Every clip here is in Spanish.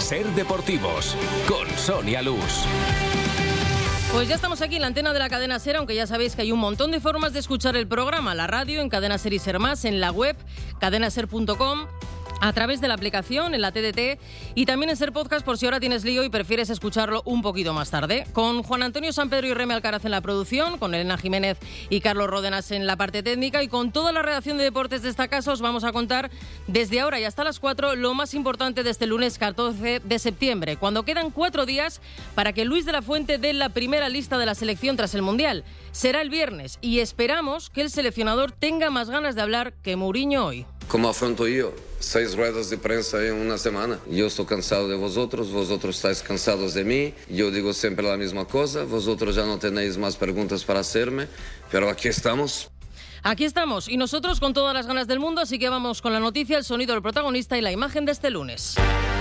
Ser Deportivos, con Sonia Luz. Pues ya estamos aquí en la antena de la cadena SER, aunque ya sabéis que hay un montón de formas de escuchar el programa, la radio, en Cadena SER y SER Más, en la web cadenaser.com, a través de la aplicación, en la TDT y también en SER Podcast por si ahora tienes lío y prefieres escucharlo un poquito más tarde. Con Juan Antonio Sampedro y Reme Alcaraz en la producción, con Elena Jiménez y Carlos Ródenas en la parte técnica y con toda la redacción de deportes de esta casa os vamos a contar desde ahora y hasta las 4 lo más importante de este lunes 14 de septiembre, cuando quedan 4 días para que Luis de la Fuente dé la primera lista de la selección tras el Mundial. Será el viernes y esperamos que el seleccionador tenga más ganas de hablar que Mourinho hoy. ¿Cómo afronto yo 6 ruedas de prensa en una semana? Yo estoy cansado de vosotros estáis cansados de mí, yo digo siempre la misma cosa, vosotros ya no tenéis más preguntas para hacerme, pero aquí estamos. Aquí estamos, y nosotros con todas las ganas del mundo, así que vamos con la noticia, el sonido del protagonista y la imagen de este lunes.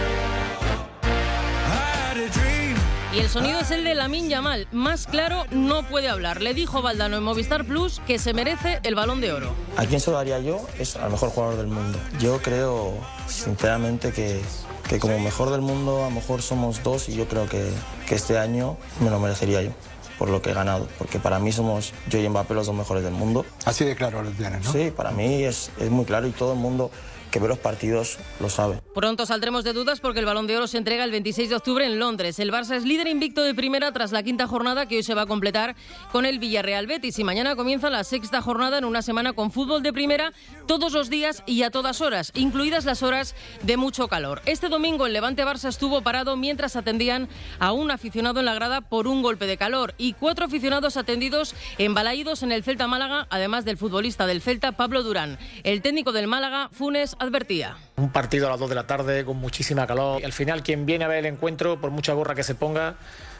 Y el sonido es el de Lamine Yamal. Más claro no puede hablar. Le dijo Valdano en Movistar Plus que se merece el Balón de Oro. ¿A quién se lo daría yo? Es al mejor jugador del mundo. Yo creo, sinceramente, que como mejor del mundo a lo mejor somos 2 y yo creo que este año me lo merecería yo por lo que he ganado. Porque para mí somos yo y Mbappé los 2 mejores del mundo. Así de claro lo tienes, ¿no? Sí, para mí es muy claro y todo el mundo que ve los partidos lo sabe. Pronto saldremos de dudas porque el Balón de Oro se entrega el 26 de octubre en Londres. El Barça es líder invicto de primera tras la 5ª jornada que hoy se va a completar con el Villarreal Betis y mañana comienza la 6ª jornada en una semana con fútbol de primera todos los días y a todas horas, incluidas las horas de mucho calor. Este domingo el Levante Barça estuvo parado mientras atendían a un aficionado en la grada por un golpe de calor y 4 aficionados atendidos en Balaídos en el Celta Málaga, además del futbolista del Celta Pablo Durán. El técnico del Málaga, Funes, advertía. Un partido a las 2 de la tarde con muchísima calor. Al final quien viene a ver el encuentro, por mucha gorra que se ponga,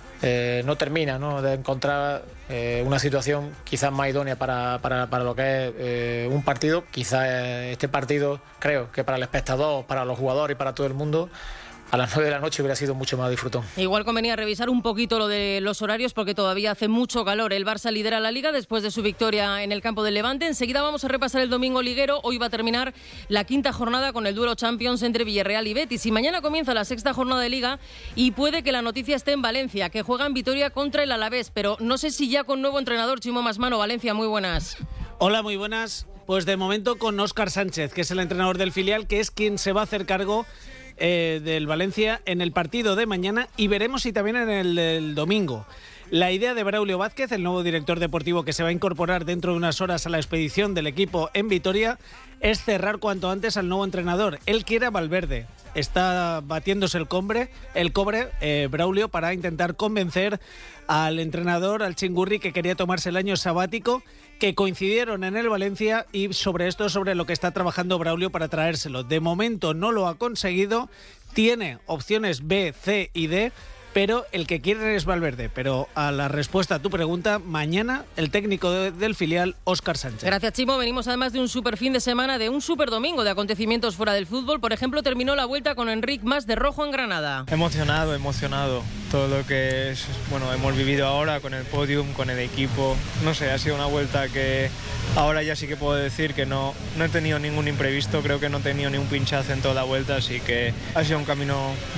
no termina, ¿no?, de encontrar una situación quizás más idónea para lo que es un partido. Quizás este partido, creo que para el espectador, para los jugadores y para todo el mundo, a las 9 de la noche hubiera sido mucho más disfrutón. Igual convenía revisar un poquito lo de los horarios porque todavía hace mucho calor. El Barça lidera la Liga después de su victoria en el campo del Levante. Enseguida vamos a repasar el domingo liguero. Hoy va a terminar la 5ª jornada con el duelo Champions entre Villarreal y Betis. Y mañana comienza la 6ª jornada de Liga y puede que la noticia esté en Valencia, que juega en Vitoria contra el Alavés. Pero no sé si ya con nuevo entrenador. Chimo Masmano, Valencia, muy buenas. Hola, muy buenas. Pues de momento con Óscar Sánchez, que es el entrenador del filial, que es quien se va a hacer cargo del Valencia en el partido de mañana y veremos si también en el del domingo. La idea de Braulio Vázquez, el nuevo director deportivo que se va a incorporar dentro de unas horas a la expedición del equipo en Vitoria, es cerrar cuanto antes al nuevo entrenador. Él quiere a Valverde. Está batiéndose el cobre, Braulio, para intentar convencer al entrenador, al Chingurri, que quería tomarse el año sabático, que coincidieron en el Valencia y sobre lo que está trabajando Braulio para traérselo. De momento no lo ha conseguido, tiene opciones B, C y D, pero el que quiere es Valverde. Pero a la respuesta a tu pregunta, mañana el técnico del filial, Óscar Sánchez. Gracias, Chimo. Venimos además de un super fin de semana, de un super domingo de acontecimientos fuera del fútbol. Por ejemplo, terminó la Vuelta con Enric Mas de rojo en Granada. Emocionado. Todo lo que es, hemos vivido ahora con el podium, con el equipo. No sé, ha sido una vuelta que ahora ya sí que puedo decir que no he tenido ningún imprevisto. Creo que no he tenido ni un pinchazo en toda la vuelta, así que ha sido un camino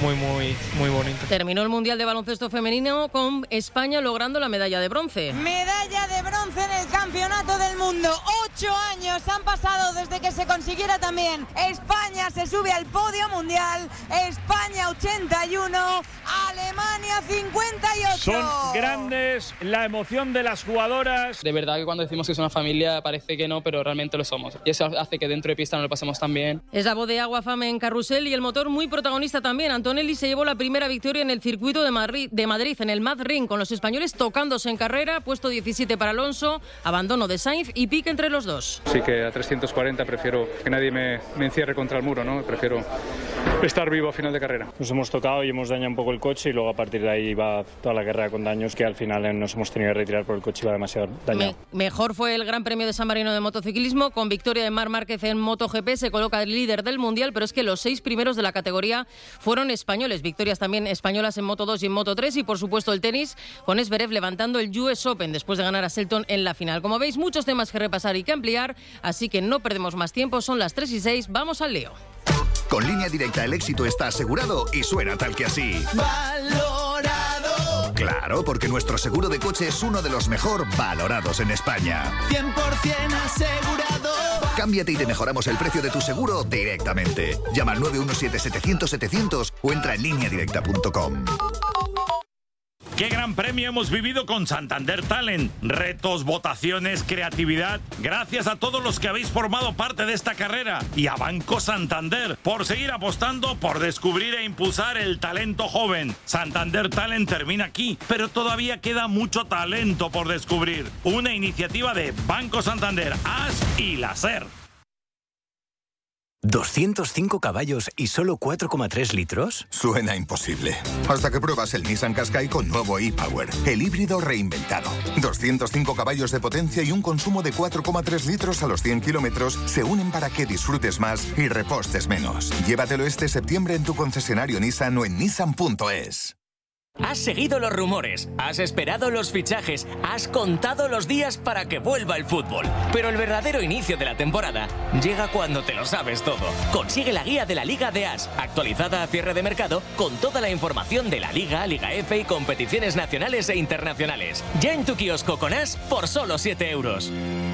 muy bonito. Terminó el Mundial de Baloncesto Femenino con España logrando la medalla de bronce. Medalla de bronce en el Campeonato del Mundo. 8 años han pasado desde que se consiguiera también. España se sube al podio mundial. España 81, Alemania 58. Son grandes, la emoción de las jugadoras. De verdad que cuando decimos que es una familia parece que no, pero realmente lo somos. Y eso hace que dentro de pista nos lo pasemos tan bien. Es la voz de Agua Fame en carrusel y el motor muy protagonista también. Antonelli se llevó la primera victoria en el circuito de Madrid en el Mad Ring, con los españoles tocándose en carrera. Puesto 17 para Alonso, abandono de Sainz y pique entre los dos. Sí que a 340 prefiero que nadie me encierre contra el muro, ¿no? Prefiero estar vivo a final de carrera. Nos hemos tocado y hemos dañado un poco el coche y luego a partir de ahí va toda la guerra con daños que al final nos hemos tenido que retirar por el coche, iba demasiado dañado. Mejor fue el Gran Premio de San Marino de motociclismo, con victoria de Marc Márquez en MotoGP, se coloca el líder del Mundial, pero es que los 6 primeros de la categoría fueron españoles. Victorias también españolas en Moto2 y en Moto3 y por supuesto el tenis, con Zverev levantando el US Open después de ganar a Selton en la final. Como veis, muchos temas que repasar y que ampliar, así que no perdemos más tiempo, son las 3:06, vamos al lío. Con Línea Directa el éxito está asegurado y suena tal que así. ¡Valorado! Claro, porque nuestro seguro de coche es uno de los mejor valorados en España. 100% asegurado. Cámbiate y te mejoramos el precio de tu seguro directamente. Llama al 917-700-700 o entra en lineadirecta.com. ¡Qué gran premio hemos vivido con Santander Talent! Retos, votaciones, creatividad. Gracias a todos los que habéis formado parte de esta carrera y a Banco Santander por seguir apostando por descubrir e impulsar el talento joven. Santander Talent termina aquí, pero todavía queda mucho talento por descubrir. Una iniciativa de Banco Santander, AS y la SER. ¿205 caballos y solo 4,3 litros? Suena imposible. Hasta que pruebas el Nissan Qashqai con nuevo e-Power, el híbrido reinventado. 205 caballos de potencia y un consumo de 4,3 litros a los 100 kilómetros se unen para que disfrutes más y repostes menos. Llévatelo este septiembre en tu concesionario Nissan o en nissan.es. Has seguido los rumores, has esperado los fichajes, has contado los días para que vuelva el fútbol. Pero el verdadero inicio de la temporada llega cuando te lo sabes todo. Consigue la guía de la Liga de As, actualizada a cierre de mercado, con toda la información de la Liga, Liga F y competiciones nacionales e internacionales. Ya en tu kiosco con As por solo 7 euros.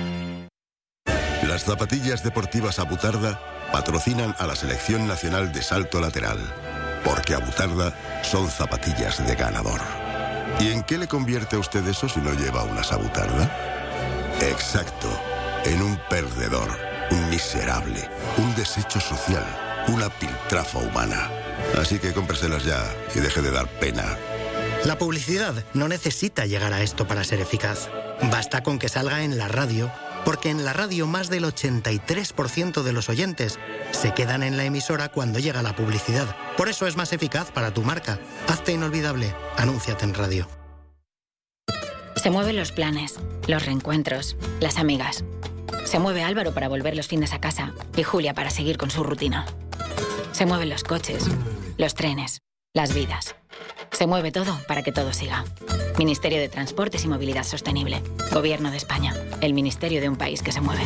Las zapatillas deportivas Abutarda patrocinan a la Selección Nacional de Salto Lateral. Porque Abutarda son zapatillas de ganador. ¿Y en qué le convierte a usted eso si no lleva unas Abutarda? Exacto, en un perdedor, un miserable, un desecho social, una piltrafa humana. Así que cómpreselas ya y deje de dar pena. La publicidad no necesita llegar a esto para ser eficaz. Basta con que salga en la radio, porque en la radio más del 83% de los oyentes se quedan en la emisora cuando llega la publicidad. Por eso es más eficaz para tu marca. Hazte inolvidable. Anúnciate en radio. Se mueven los planes, los reencuentros, las amigas. Se mueve Álvaro para volver los fines a casa y Julia para seguir con su rutina. Se mueven los coches, los trenes, las vidas. Se mueve todo para que todo siga. Ministerio de Transportes y Movilidad Sostenible. Gobierno de España. El ministerio de un país que se mueve.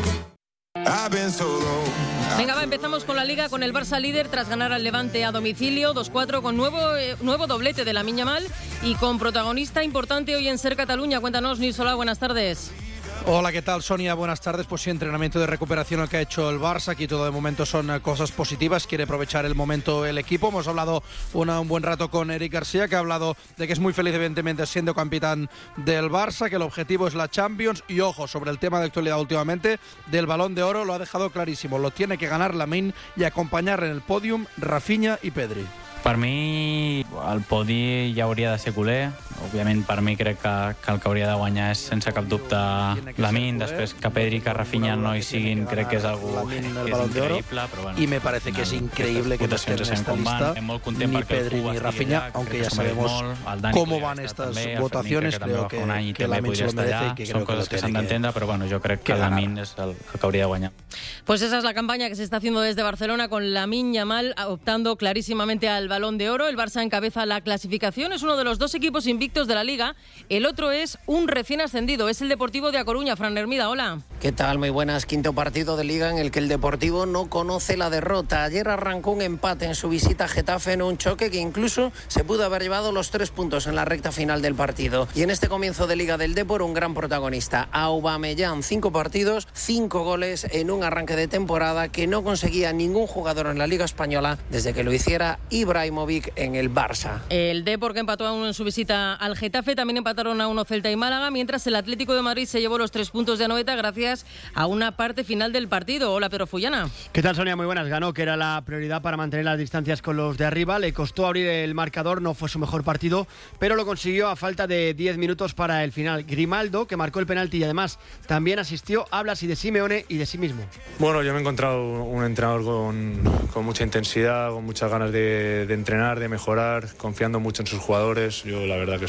Venga, empezamos con la Liga, con el Barça líder tras ganar al Levante a domicilio 2-4 con nuevo doblete de Lamine Yamal y con protagonista importante hoy en SER Cataluña. Cuéntanos, Nils Solà, buenas tardes. Hola, ¿qué tal, Sonia? Buenas tardes. Pues sí, entrenamiento de recuperación el que ha hecho el Barça. Aquí todo de momento son cosas positivas. Quiere aprovechar el momento el equipo. Hemos hablado un buen rato con Eric García, que ha hablado de que es muy feliz, evidentemente, siendo capitán del Barça, que el objetivo es la Champions. Y ojo, sobre el tema de actualidad últimamente, del Balón de Oro, lo ha dejado clarísimo. Lo tiene que ganar Lamine y acompañar en el podium Rafinha i Pedri. Per mi, el podi ja hauria de ser culer. Òbviament, per mi crec que el que hauria de guanyar és, sense cap dubte, Lamine. Després que Pedri i que Rafinha no hi siguin, crec que és algo que és increïble. Però bueno, y me parece que es increíble que no estén en esta lista ni Pedri ni Rafinha, aunque ya sabemos cómo van estas votaciones. Creo que Lamine se lo merece y que creo que lo que s'han d'entendre, però bueno, jo crec que Lamine és el que hauria de guanyar. Pues esa es la campaña que se está haciendo desde Barcelona con Lamine Yamal optando clarísimamente al Balón de Oro. El Barça encabeza la clasificación, es uno de los dos equipos invictos de la Liga. El otro es un recién ascendido, es el Deportivo de A Coruña. Fran Hermida, hola. ¿Qué tal? Muy buenas. Quinto partido de Liga en el que el Deportivo no conoce la derrota. Ayer arrancó un empate en su visita a Getafe en un choque que incluso se pudo haber llevado los 3 puntos en la recta final del partido. Y en este comienzo de Liga del Depor, un gran protagonista, Aubameyang. 5 partidos, 5 goles en un arranque de temporada que no conseguía ningún jugador en la Liga Española desde que lo hiciera Ibrahimovic en el Barça. El Depor, que empató a 1 en su visita al Getafe, también empataron a 1 Celta y Málaga, mientras el Atlético de Madrid se llevó los 3 puntos de Anoeta gracias a una parte final del partido. Hola, Pedro Fullana. ¿Qué tal, Sonia? Muy buenas. Ganó, que era la prioridad para mantener las distancias con los de arriba. Le costó abrir el marcador, no fue su mejor partido, pero lo consiguió a falta de 10 minutos para el final. Grimaldo, que marcó el penalti y además también asistió, habla así de Simeone y de sí mismo. Bueno, yo me he encontrado un entrenador con mucha intensidad, con muchas ganas de entrenar, de mejorar, confiando mucho en sus jugadores. Yo la verdad que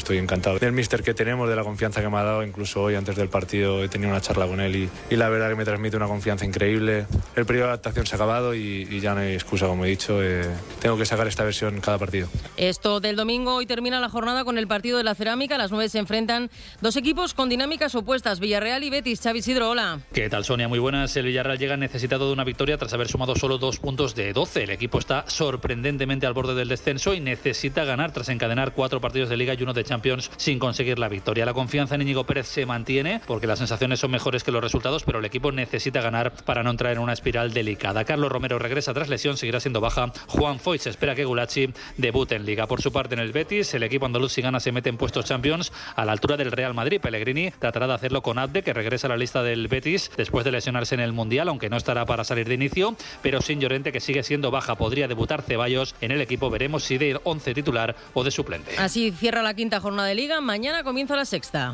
estoy encantado del míster que tenemos, de la confianza que me ha dado. Incluso hoy antes del partido he tenido una charla con él y la verdad que me transmite una confianza increíble. El periodo de adaptación se ha acabado y ya no hay excusa, como he dicho. Tengo que sacar esta versión en cada partido. Esto del domingo, hoy termina la jornada con el partido de la Cerámica. A las 9 se enfrentan dos equipos con dinámicas opuestas, Villarreal y Betis. Xavi Isidro, hola. ¿Qué tal, Sonia? Muy buenas. El Villarreal llega necesitado de una victoria tras haber sumado solo 2 puntos de 12. El equipo está sorprendentemente al borde del descenso y necesita ganar tras encadenar 4 partidos de Liga y 1 de Champions sin conseguir la victoria. La confianza en Íñigo Pérez se mantiene porque las sensaciones son mejores que los resultados, pero el equipo necesita ganar para no entrar en una espiral delicada. Carlos Romero regresa tras lesión, seguirá siendo baja Juan Foyt. Se espera que Gulacsi debute en Liga. Por su parte, en el Betis, el equipo andaluz, si gana, se mete en puestos Champions a la altura del Real Madrid. Pellegrini tratará de hacerlo con Abde, que regresa a la lista del Betis después de lesionarse en el Mundial, aunque no estará para salir de inicio, pero sin Llorente, que sigue siendo baja. Podría debutar Ceballos en el equipo. Veremos si de 11 titular o de suplente. Así cierra la quinta jornada de Liga. Mañana comienza la sexta.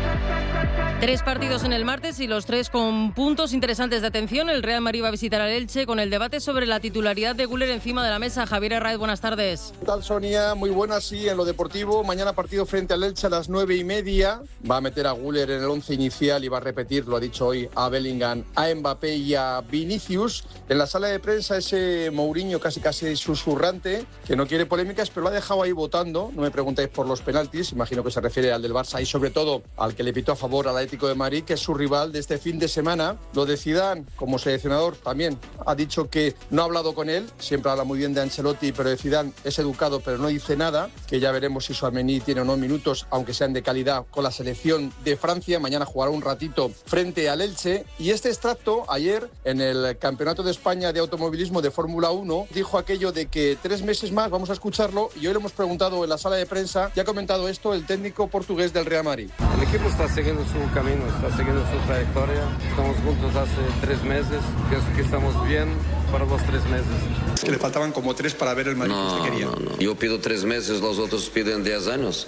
3 partidos en el martes y los 3 con puntos interesantes de atención. El Real Madrid va a visitar al Elche con el debate sobre la titularidad de Güler encima de la mesa. Javier Herraiz, buenas tardes. ¿Qué tal, Sonia? Muy buenas, sí, en lo deportivo. Mañana partido frente al Elche a las 9:30. Va a meter a Güler en el 11 inicial y va a repetir, lo ha dicho hoy, a Bellingham, a Mbappé y a Vinicius. En la sala de prensa ese Mourinho casi susurrante, que no quiere polémicas, pero lo ha dejado ahí votando. No me preguntéis por los penaltis, imagino que se refiere al del Barça y sobre todo al que le pitó a favor al Atlético de Madrid, que es su rival de este fin de semana. Lo de Zidane, como seleccionador, también ha dicho que no ha hablado con él. Siempre habla muy bien de Ancelotti, pero de Zidane es educado, pero no dice nada. Que ya veremos si Tchouaméni tiene o no minutos, aunque sean de calidad, con la selección de Francia. Mañana jugará un ratito frente al Elche. Y este extracto, ayer, en el Campeonato de España de Automovilismo de Fórmula 1, dijo aquello de que 3 meses más, vamos a escucharlo, y hoy le hemos preguntado en la sala de prensa, y ha comentado esto el técnico portugués del Real Madrid. El equipo está siguiendo su camino, está siguiendo su trayectoria. Estamos juntos hace 3 meses, pienso que estamos bien para los 3 meses. Es que le faltaban como 3 para ver el Madrid que usted quería. No. Yo pido 3 meses, los otros piden 10 años.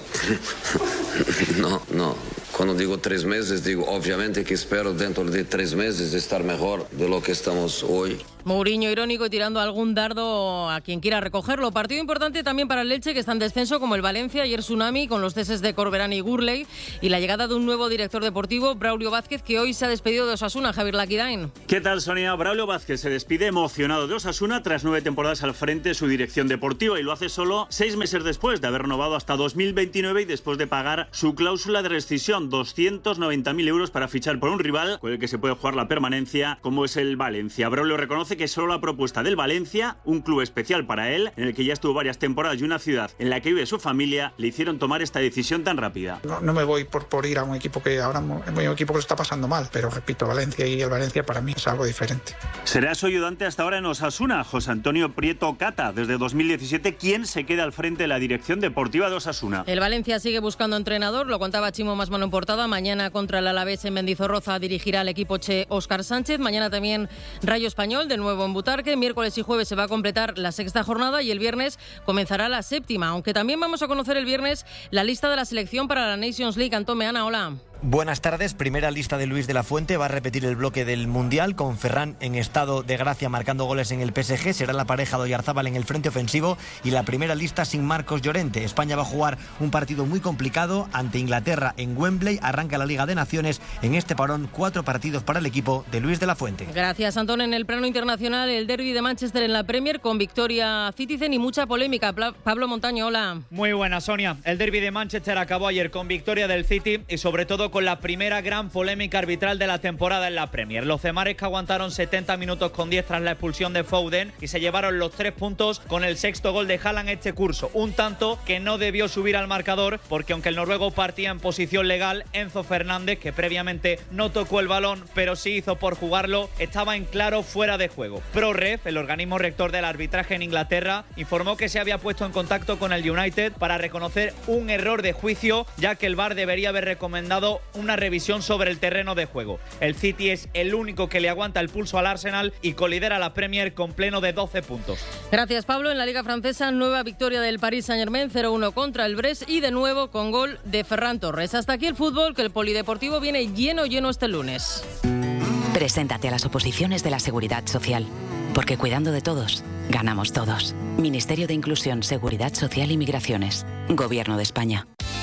No. Cuando digo 3 meses, digo obviamente que espero dentro de 3 meses estar mejor de lo que estamos hoy. Mourinho irónico y tirando algún dardo a quien quiera recogerlo. Partido importante también para el Elche, que está en descenso, como el Valencia. Ayer tsunami con los ceses de Corberán y Gurley y la llegada de un nuevo director deportivo, Braulio Vázquez, que hoy se ha despedido de Osasuna. Javier Laquidain. ¿Qué tal, Sonia? Braulio Vázquez se despide emocionado de Osasuna tras 9 temporadas al frente de su dirección deportiva y lo hace solo 6 meses después de haber renovado hasta 2029 y después de pagar su cláusula de rescisión, 290.000 euros para fichar por un rival con el que se puede jugar la permanencia, como es el Valencia. Braulio reconoce que solo la propuesta del Valencia, un club especial para él, en el que ya estuvo varias temporadas y una ciudad en la que vive su familia, le hicieron tomar esta decisión tan rápida. No me voy por ir a un equipo que ahora un equipo que lo está pasando mal, pero repito, Valencia y el Valencia para mí es algo diferente. Será su ayudante hasta ahora en Osasuna, José Antonio Prieto Cata, desde 2017, quien se queda al frente de la dirección deportiva de Osasuna. El Valencia sigue buscando entrenador, lo contaba Chimo Masmano en portada. Mañana contra el Alavés en Mendizorroza dirigirá al equipo che Óscar Sánchez. Mañana también Rayo Español, de nuevo en Butarque. Miércoles y jueves se va a completar la 6ª jornada y el viernes comenzará la 7ª. Aunque también vamos a conocer el viernes la lista de la selección para la Nations League. Antón Meana, hola. Buenas tardes. Primera lista de Luis de la Fuente. Va a repetir el bloque del Mundial con Ferran en estado de gracia marcando goles en el PSG. Será la pareja de Oyarzábal en el frente ofensivo y la primera lista sin Marcos Llorente. España va a jugar un partido muy complicado ante Inglaterra en Wembley. Arranca la Liga de Naciones. En este parón 4 partidos para el equipo de Luis de la Fuente. Gracias, Antón. En el plano internacional, el derbi de Manchester en la Premier con victoria Citizen y mucha polémica. Pablo Montaño, hola. Muy buena, Sonia. El derbi de Manchester acabó ayer con victoria del City y sobre todo con la primera gran polémica arbitral de la temporada en la Premier. Los cemares que aguantaron 70 minutos con 10 tras la expulsión de Foden y se llevaron los 3 puntos con el 6º gol de Haaland este curso. Un tanto que no debió subir al marcador porque aunque el noruego partía en posición legal, Enzo Fernández, que previamente no tocó el balón pero sí hizo por jugarlo, estaba en claro fuera de juego. ProRef, el organismo rector del arbitraje en Inglaterra, informó que se había puesto en contacto con el United para reconocer un error de juicio, ya que el VAR debería haber recomendado una revisión sobre el terreno de juego. El City es el único que le aguanta el pulso al Arsenal y colidera la Premier con pleno de 12 puntos. Gracias, Pablo. En la Liga Francesa, nueva victoria del Paris Saint-Germain, 0-1 contra el Brest y de nuevo con gol de Ferran Torres. Hasta aquí el fútbol, que el polideportivo viene lleno este lunes. Preséntate a las oposiciones de la Seguridad Social, porque cuidando de todos, ganamos todos. Ministerio de Inclusión, Seguridad Social y Migraciones. Gobierno de España.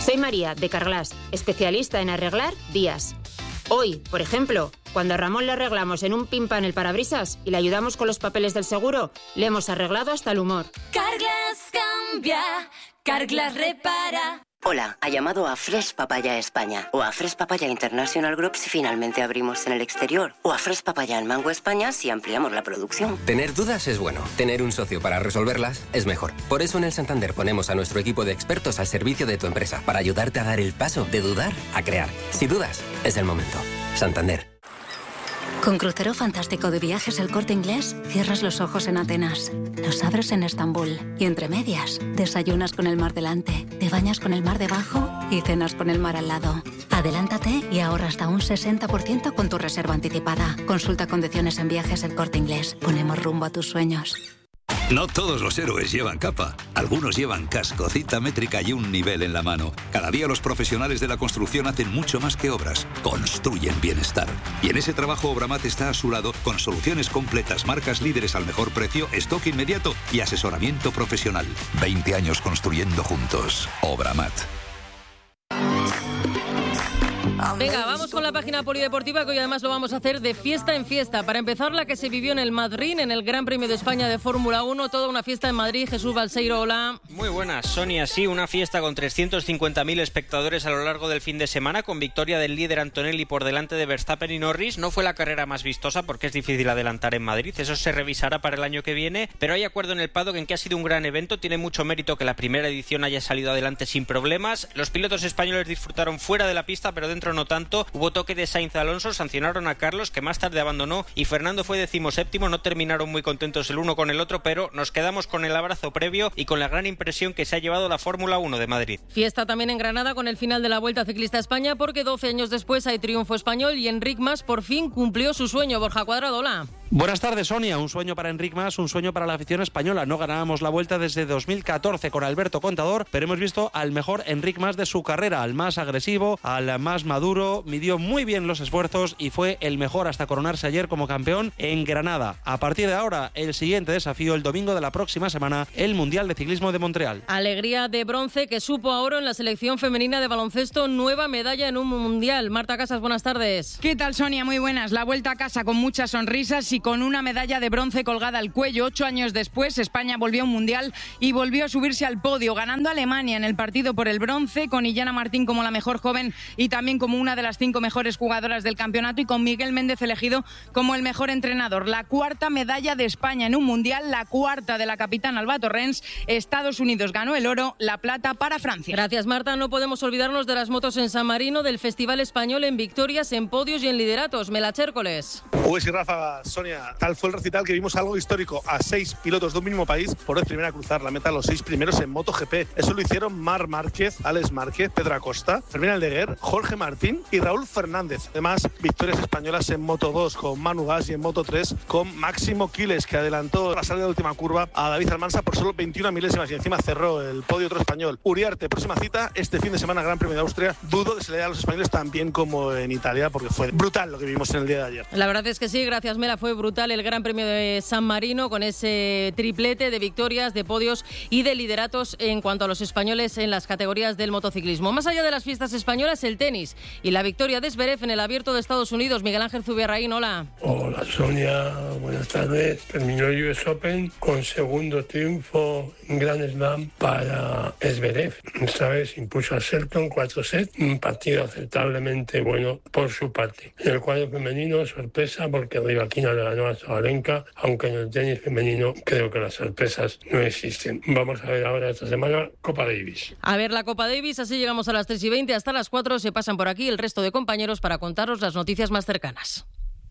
Soy María, de Carglass, especialista en arreglar días. Hoy, por ejemplo, cuando a Ramón le arreglamos en un pin pan el parabrisas y le ayudamos con los papeles del seguro, le hemos arreglado hasta el humor. Carglass cambia, Carglass repara. Hola, ha llamado a Fresh Papaya España o a Fresh Papaya International Group si finalmente abrimos en el exterior o a Fresh Papaya en Mango España si ampliamos la producción. Tener dudas es bueno, tener un socio para resolverlas es mejor. Por eso en el Santander ponemos a nuestro equipo de expertos al servicio de tu empresa para ayudarte a dar el paso de dudar a crear. Si dudas, es el momento. Santander. Con Crucero Fantástico de Viajes El Corte Inglés, cierras los ojos en Atenas, los abres en Estambul y entre medias, desayunas con el mar delante, te bañas con el mar debajo y cenas con el mar al lado. Adelántate y ahorra hasta un 60% con tu reserva anticipada. Consulta condiciones en Viajes El Corte Inglés. Ponemos rumbo a tus sueños. No todos los héroes llevan capa. Algunos llevan casco, cita métrica y un nivel en la mano. Cada día los profesionales de la construcción hacen mucho más que obras. Construyen bienestar. Y en ese trabajo Obramat está a su lado con soluciones completas, marcas líderes al mejor precio, stock inmediato y asesoramiento profesional. 20 años construyendo juntos. Obramat. Venga, vamos con la página polideportiva, que hoy además lo vamos a hacer de fiesta en fiesta. Para empezar, la que se vivió en el Madrid, en el Gran Premio de España de Fórmula 1, toda una fiesta en Madrid. Jesús Balseiro, hola. Muy buenas, Sonia. Sí, una fiesta con 350.000 espectadores a lo largo del fin de semana, con victoria del líder Antonelli por delante de Verstappen y Norris. No fue la carrera más vistosa porque es difícil adelantar en Madrid, eso se revisará para el año que viene, pero hay acuerdo en el paddock en que ha sido un gran evento. Tiene mucho mérito que la primera edición haya salido adelante sin problemas. Los pilotos españoles disfrutaron fuera de la pista, pero dentro no tanto. Hubo toque de Sainz Alonso, sancionaron a Carlos, que más tarde abandonó, y Fernando fue 17º. No terminaron muy contentos el uno con el otro, pero nos quedamos con el abrazo previo y con la gran impresión que se ha llevado la Fórmula 1 de Madrid. Fiesta también en Granada con el final de la Vuelta Ciclista a España, porque 12 años después hay triunfo español y Enric Mas por fin cumplió su sueño. Borja Cuadrado, hola. Buenas tardes, Sonia. Un sueño para Enric Mas, un sueño para la afición española. No ganábamos la Vuelta desde 2014 con Alberto Contador, pero hemos visto al mejor Enric Mas de su carrera, al más agresivo, al más maduro. Midió muy bien los esfuerzos y fue el mejor hasta coronarse ayer como campeón en Granada. A partir de ahora, el siguiente desafío, el domingo de la próxima semana, el Mundial de Ciclismo de Montreal. Alegría de bronce que supo a oro en la selección femenina de baloncesto, nueva medalla en un Mundial. Marta Casas, buenas tardes. ¿Qué tal, Sonia? Muy buenas. La vuelta a casa con muchas sonrisas y con una medalla de bronce colgada al cuello. 8 años después, España volvió a un Mundial y volvió a subirse al podio, ganando a Alemania en el partido por el bronce, con Illana Martín como la mejor joven y también como una de las 5 mejores jugadoras del campeonato, y con Miguel Méndez elegido como el mejor entrenador. La cuarta medalla de España en un Mundial, la cuarta de la capitana Alba Torrens. Estados Unidos ganó el oro, la plata para Francia. Gracias, Marta. No podemos olvidarnos de las motos en San Marino, del Festival Español en victorias, en podios y en lideratos. Mela Chércoles. Pues sí, Rafa, Sonia, tal fue el recital que vimos algo histórico. A 6 pilotos de un mismo país por vez primera a cruzar la meta, los 6 primeros en MotoGP. Eso lo hicieron Marc Márquez, Alex Márquez, Pedro Acosta, Fermín Aldeguer, Jorge Martín y Raúl Fernández. Además, victorias españolas en Moto2 con Manu Gas y en Moto3 con Máximo Quiles, que adelantó la salida de última curva a David Almansa por solo 21 milésimas y encima cerró el podio otro español. Uriarte, próxima cita este fin de semana, Gran Premio de Austria. Dudo que se le dé a los españoles tan bien como en Italia, porque fue brutal lo que vimos en el día de ayer. La verdad es que sí, gracias, Mela. Fue brutal el Gran Premio de San Marino, con ese triplete de victorias, de podios y de lideratos en cuanto a los españoles en las categorías del motociclismo. Más allá de las fiestas españolas, el tenis y la victoria de Zverev en el Abierto de Estados Unidos. Miguel Ángel Zubiarraín, hola. Hola, Sonia, buenas tardes. Terminó el US Open con segundo triunfo en Grand Slam para Zverev. Esta vez impuso a Shelton 4 sets, un partido aceptablemente bueno por su parte. En el cuadro femenino, sorpresa, porque Rybakina le ganó a Sabalenka, aunque en el tenis femenino creo que las sorpresas no existen. Vamos a ver ahora esta semana Copa Davis. A ver la Copa Davis, así llegamos a las 3:20, hasta las 4 se pasan por aquí el resto de compañeros para contaros las noticias más cercanas.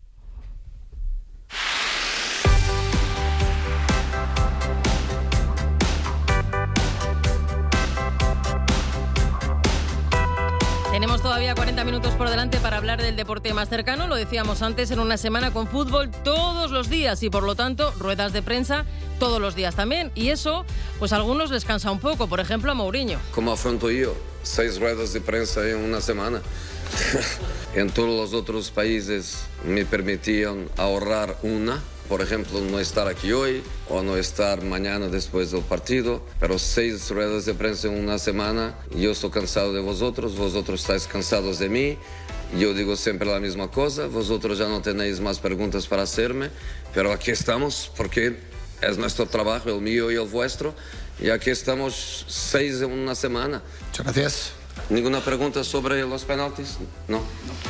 Tenemos todavía 40 minutos por delante para hablar del deporte más cercano. Lo decíamos antes, en una semana con fútbol todos los días y por lo tanto ruedas de prensa todos los días también. Y eso, pues a algunos les cansa un poco. Por ejemplo, a Mourinho. ¿Cómo afronto yo 6 ruedas de prensa en una semana? En todos los otros países me permitían ahorrar una. por ejemplo, no estar aquí hoy o no estar mañana después del partido, pero 6 ruedas de prensa en una semana. Yo estoy cansado de vosotros estáis cansados de mí. Yo digo siempre la misma cosa, vosotros ya no tenéis más preguntas para hacerme, pero aquí estamos porque es nuestro trabajo, el mío y el vuestro, y aquí estamos 6 en una semana. Muchas gracias. ¿Ninguna pregunta sobre los penaltis? No.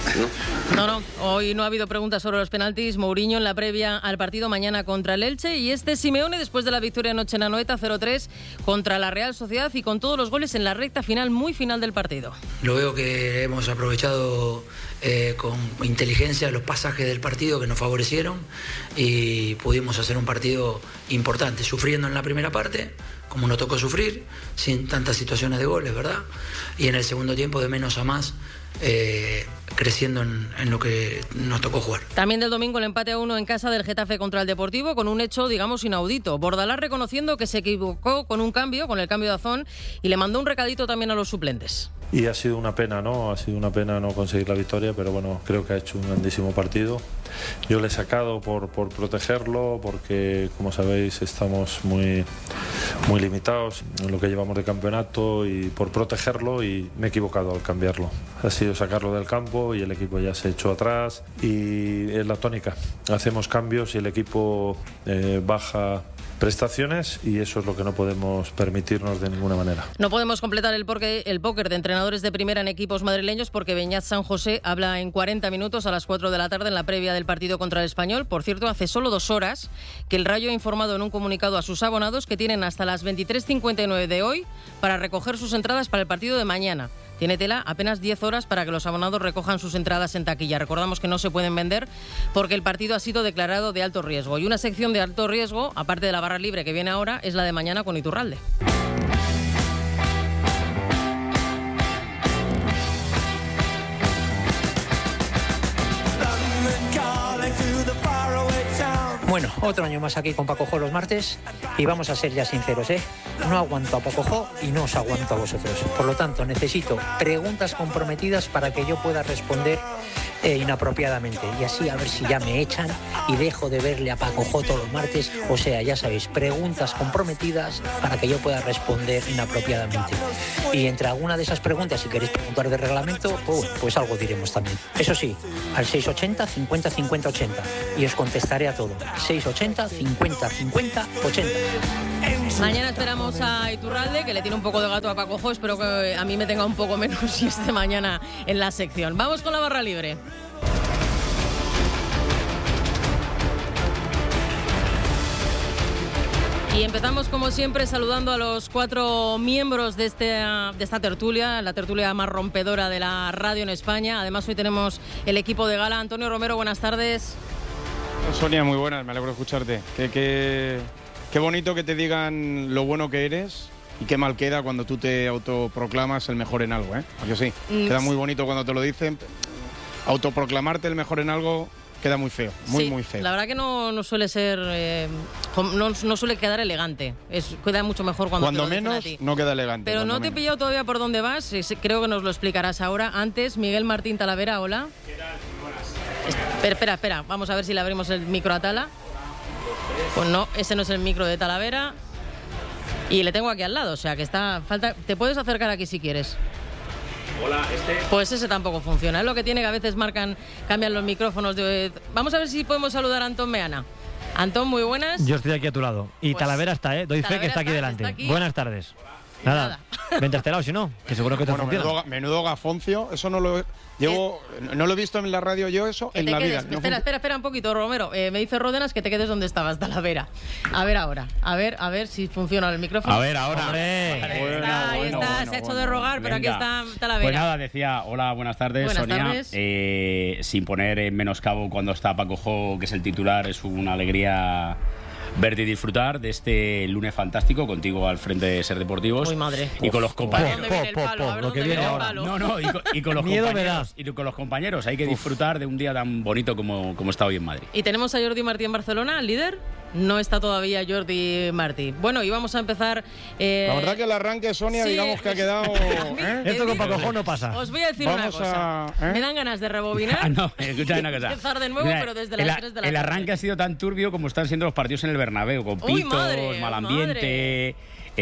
No, hoy no ha habido preguntas sobre los penaltis. Mourinho en la previa al partido mañana contra el Elche, y Simeone después de la victoria anoche en Anoeta 0-3 contra la Real Sociedad y con todos los goles en la recta final, muy final del partido. Lo veo que hemos aprovechado con inteligencia los pasajes del partido que nos favorecieron y pudimos hacer un partido importante, sufriendo en la primera parte, como nos tocó sufrir, sin tantas situaciones de goles, ¿verdad? Y en el segundo tiempo, de menos a más, creciendo en lo que nos tocó jugar. También del domingo el empate a 1 en casa del Getafe contra el Deportivo, con un hecho, digamos, inaudito. Bordalás reconociendo que se equivocó con el cambio de Azón, y le mandó un recadito también a los suplentes. Y ha sido una pena, ¿no? Ha sido una pena no conseguir la victoria, pero bueno, creo que ha hecho un grandísimo partido. Yo le he sacado por protegerlo, porque, como sabéis, estamos muy limitados en lo que llevamos de campeonato, y por protegerlo, y me he equivocado al cambiarlo. Ha sido sacarlo del campo y el equipo ya se echó atrás, y es la tónica. Hacemos cambios y el equipo baja prestaciones, y eso es lo que no podemos permitirnos de ninguna manera. No podemos completar el póker de entrenadores de primera en equipos madrileños, porque Beñat San José habla en 40 minutos a las 4 de la tarde en la previa del partido contra el Español. Por cierto, hace solo 2 horas que el Rayo ha informado en un comunicado a sus abonados que tienen hasta las 23:59 de hoy para recoger sus entradas para el partido de mañana. Tiene tela, apenas 10 horas para que los abonados recojan sus entradas en taquilla. Recordamos que no se pueden vender porque el partido ha sido declarado de alto riesgo. Y una sección de alto riesgo, aparte de la barra libre que viene ahora, es la de mañana con Iturralde. Bueno, otro año más aquí con Paco Jo los martes, y vamos a ser ya sinceros, no aguanto a Paco Jo y no os aguanto a vosotros. Por lo tanto, necesito preguntas comprometidas para que yo pueda responder inapropiadamente, y así a ver si ya me echan y dejo de verle a Paco Jo todos los martes. O sea, ya sabéis, preguntas comprometidas para que yo pueda responder inapropiadamente. Y entre alguna de esas preguntas, si queréis preguntar de reglamento, pues algo diremos también. Eso sí, al 680 50 50 80, y os contestaré a todo. 680 50 50 80. Mañana esperamos a Iturralde, que le tiene un poco de gato a Paco Jo. Espero que a mí me tenga un poco menos y esté mañana en la sección. Vamos con la barra libre. Y empezamos, como siempre, saludando a los 4 miembros de esta tertulia, la tertulia más rompedora de la radio en España. Además, hoy tenemos el equipo de gala. Antonio Romero, buenas tardes. Sonia, muy buenas, me alegro de escucharte. Qué bonito que te digan lo bueno que eres, y qué mal queda cuando tú te autoproclamas el mejor en algo, ¿eh? Porque sí, queda muy bonito cuando te lo dicen. Autoproclamarte el mejor en algo queda muy feo, muy feo. La verdad que no suele ser, no suele quedar elegante. Queda mucho mejor cuando te lo dicen menos a ti. No queda elegante. Pero no te he pillado todavía por dónde vas. Creo que nos lo explicarás ahora. Antes, Miguel Martín Talavera, hola. ¿Qué tal? Buenas. Espera, vamos a ver si le abrimos el micro a Tala. Pues no, ese no es el micro de Talavera. Y le tengo aquí al lado, o sea que te puedes acercar aquí si quieres. Hola, Pues ese tampoco funciona. Es lo que tiene, que a veces cambian los micrófonos. Vamos a ver si podemos saludar a Antón Meana. Antón, muy buenas. Yo estoy aquí a tu lado. Y Pues, Talavera está, doy fe que está aquí delante. Está aquí. Buenas tardes. Nada. Vente a este lado, si no, que seguro que te funciona. Menudo gafoncio, eso no lo he visto en la radio yo, eso en la vida. Espera un poquito, Romero. Me dice Ródenas que te quedes donde estabas, Talavera. A ver ahora, a ver si funciona el micrófono. A ver ahora. Hombre. Ahí está, se ha hecho de rogar, pero venga. aquí está Talavera. Pues nada, decía, hola, buenas tardes, Buenas Sonia. tardes. Sin poner en menoscabo cuando está Paco Jo, que es el titular, es una alegría verte y disfrutar de este lunes fantástico contigo al frente de Ser Deportivos. Uy, madre. Y con los compañeros. Lo que viene ahora. Y con los Miedo compañeros. me da. Y con los compañeros. Hay que disfrutar de un día tan bonito como está hoy en Madrid. Y tenemos a Jordi Martí en Barcelona, el líder. No está todavía Jordi Martí. Bueno, y vamos a empezar... La verdad que el arranque, Sonia, sí, digamos que ha quedado... Esto con Paco Jo no pasa. Os voy a decir una cosa. Me dan ganas de rebobinar. No, escucha una cosa. Empezar de nuevo, pero desde las 3 de la tarde. El arranque ha sido tan turbio como están siendo los partidos en el Bernabéu, con pitos, mal ambiente...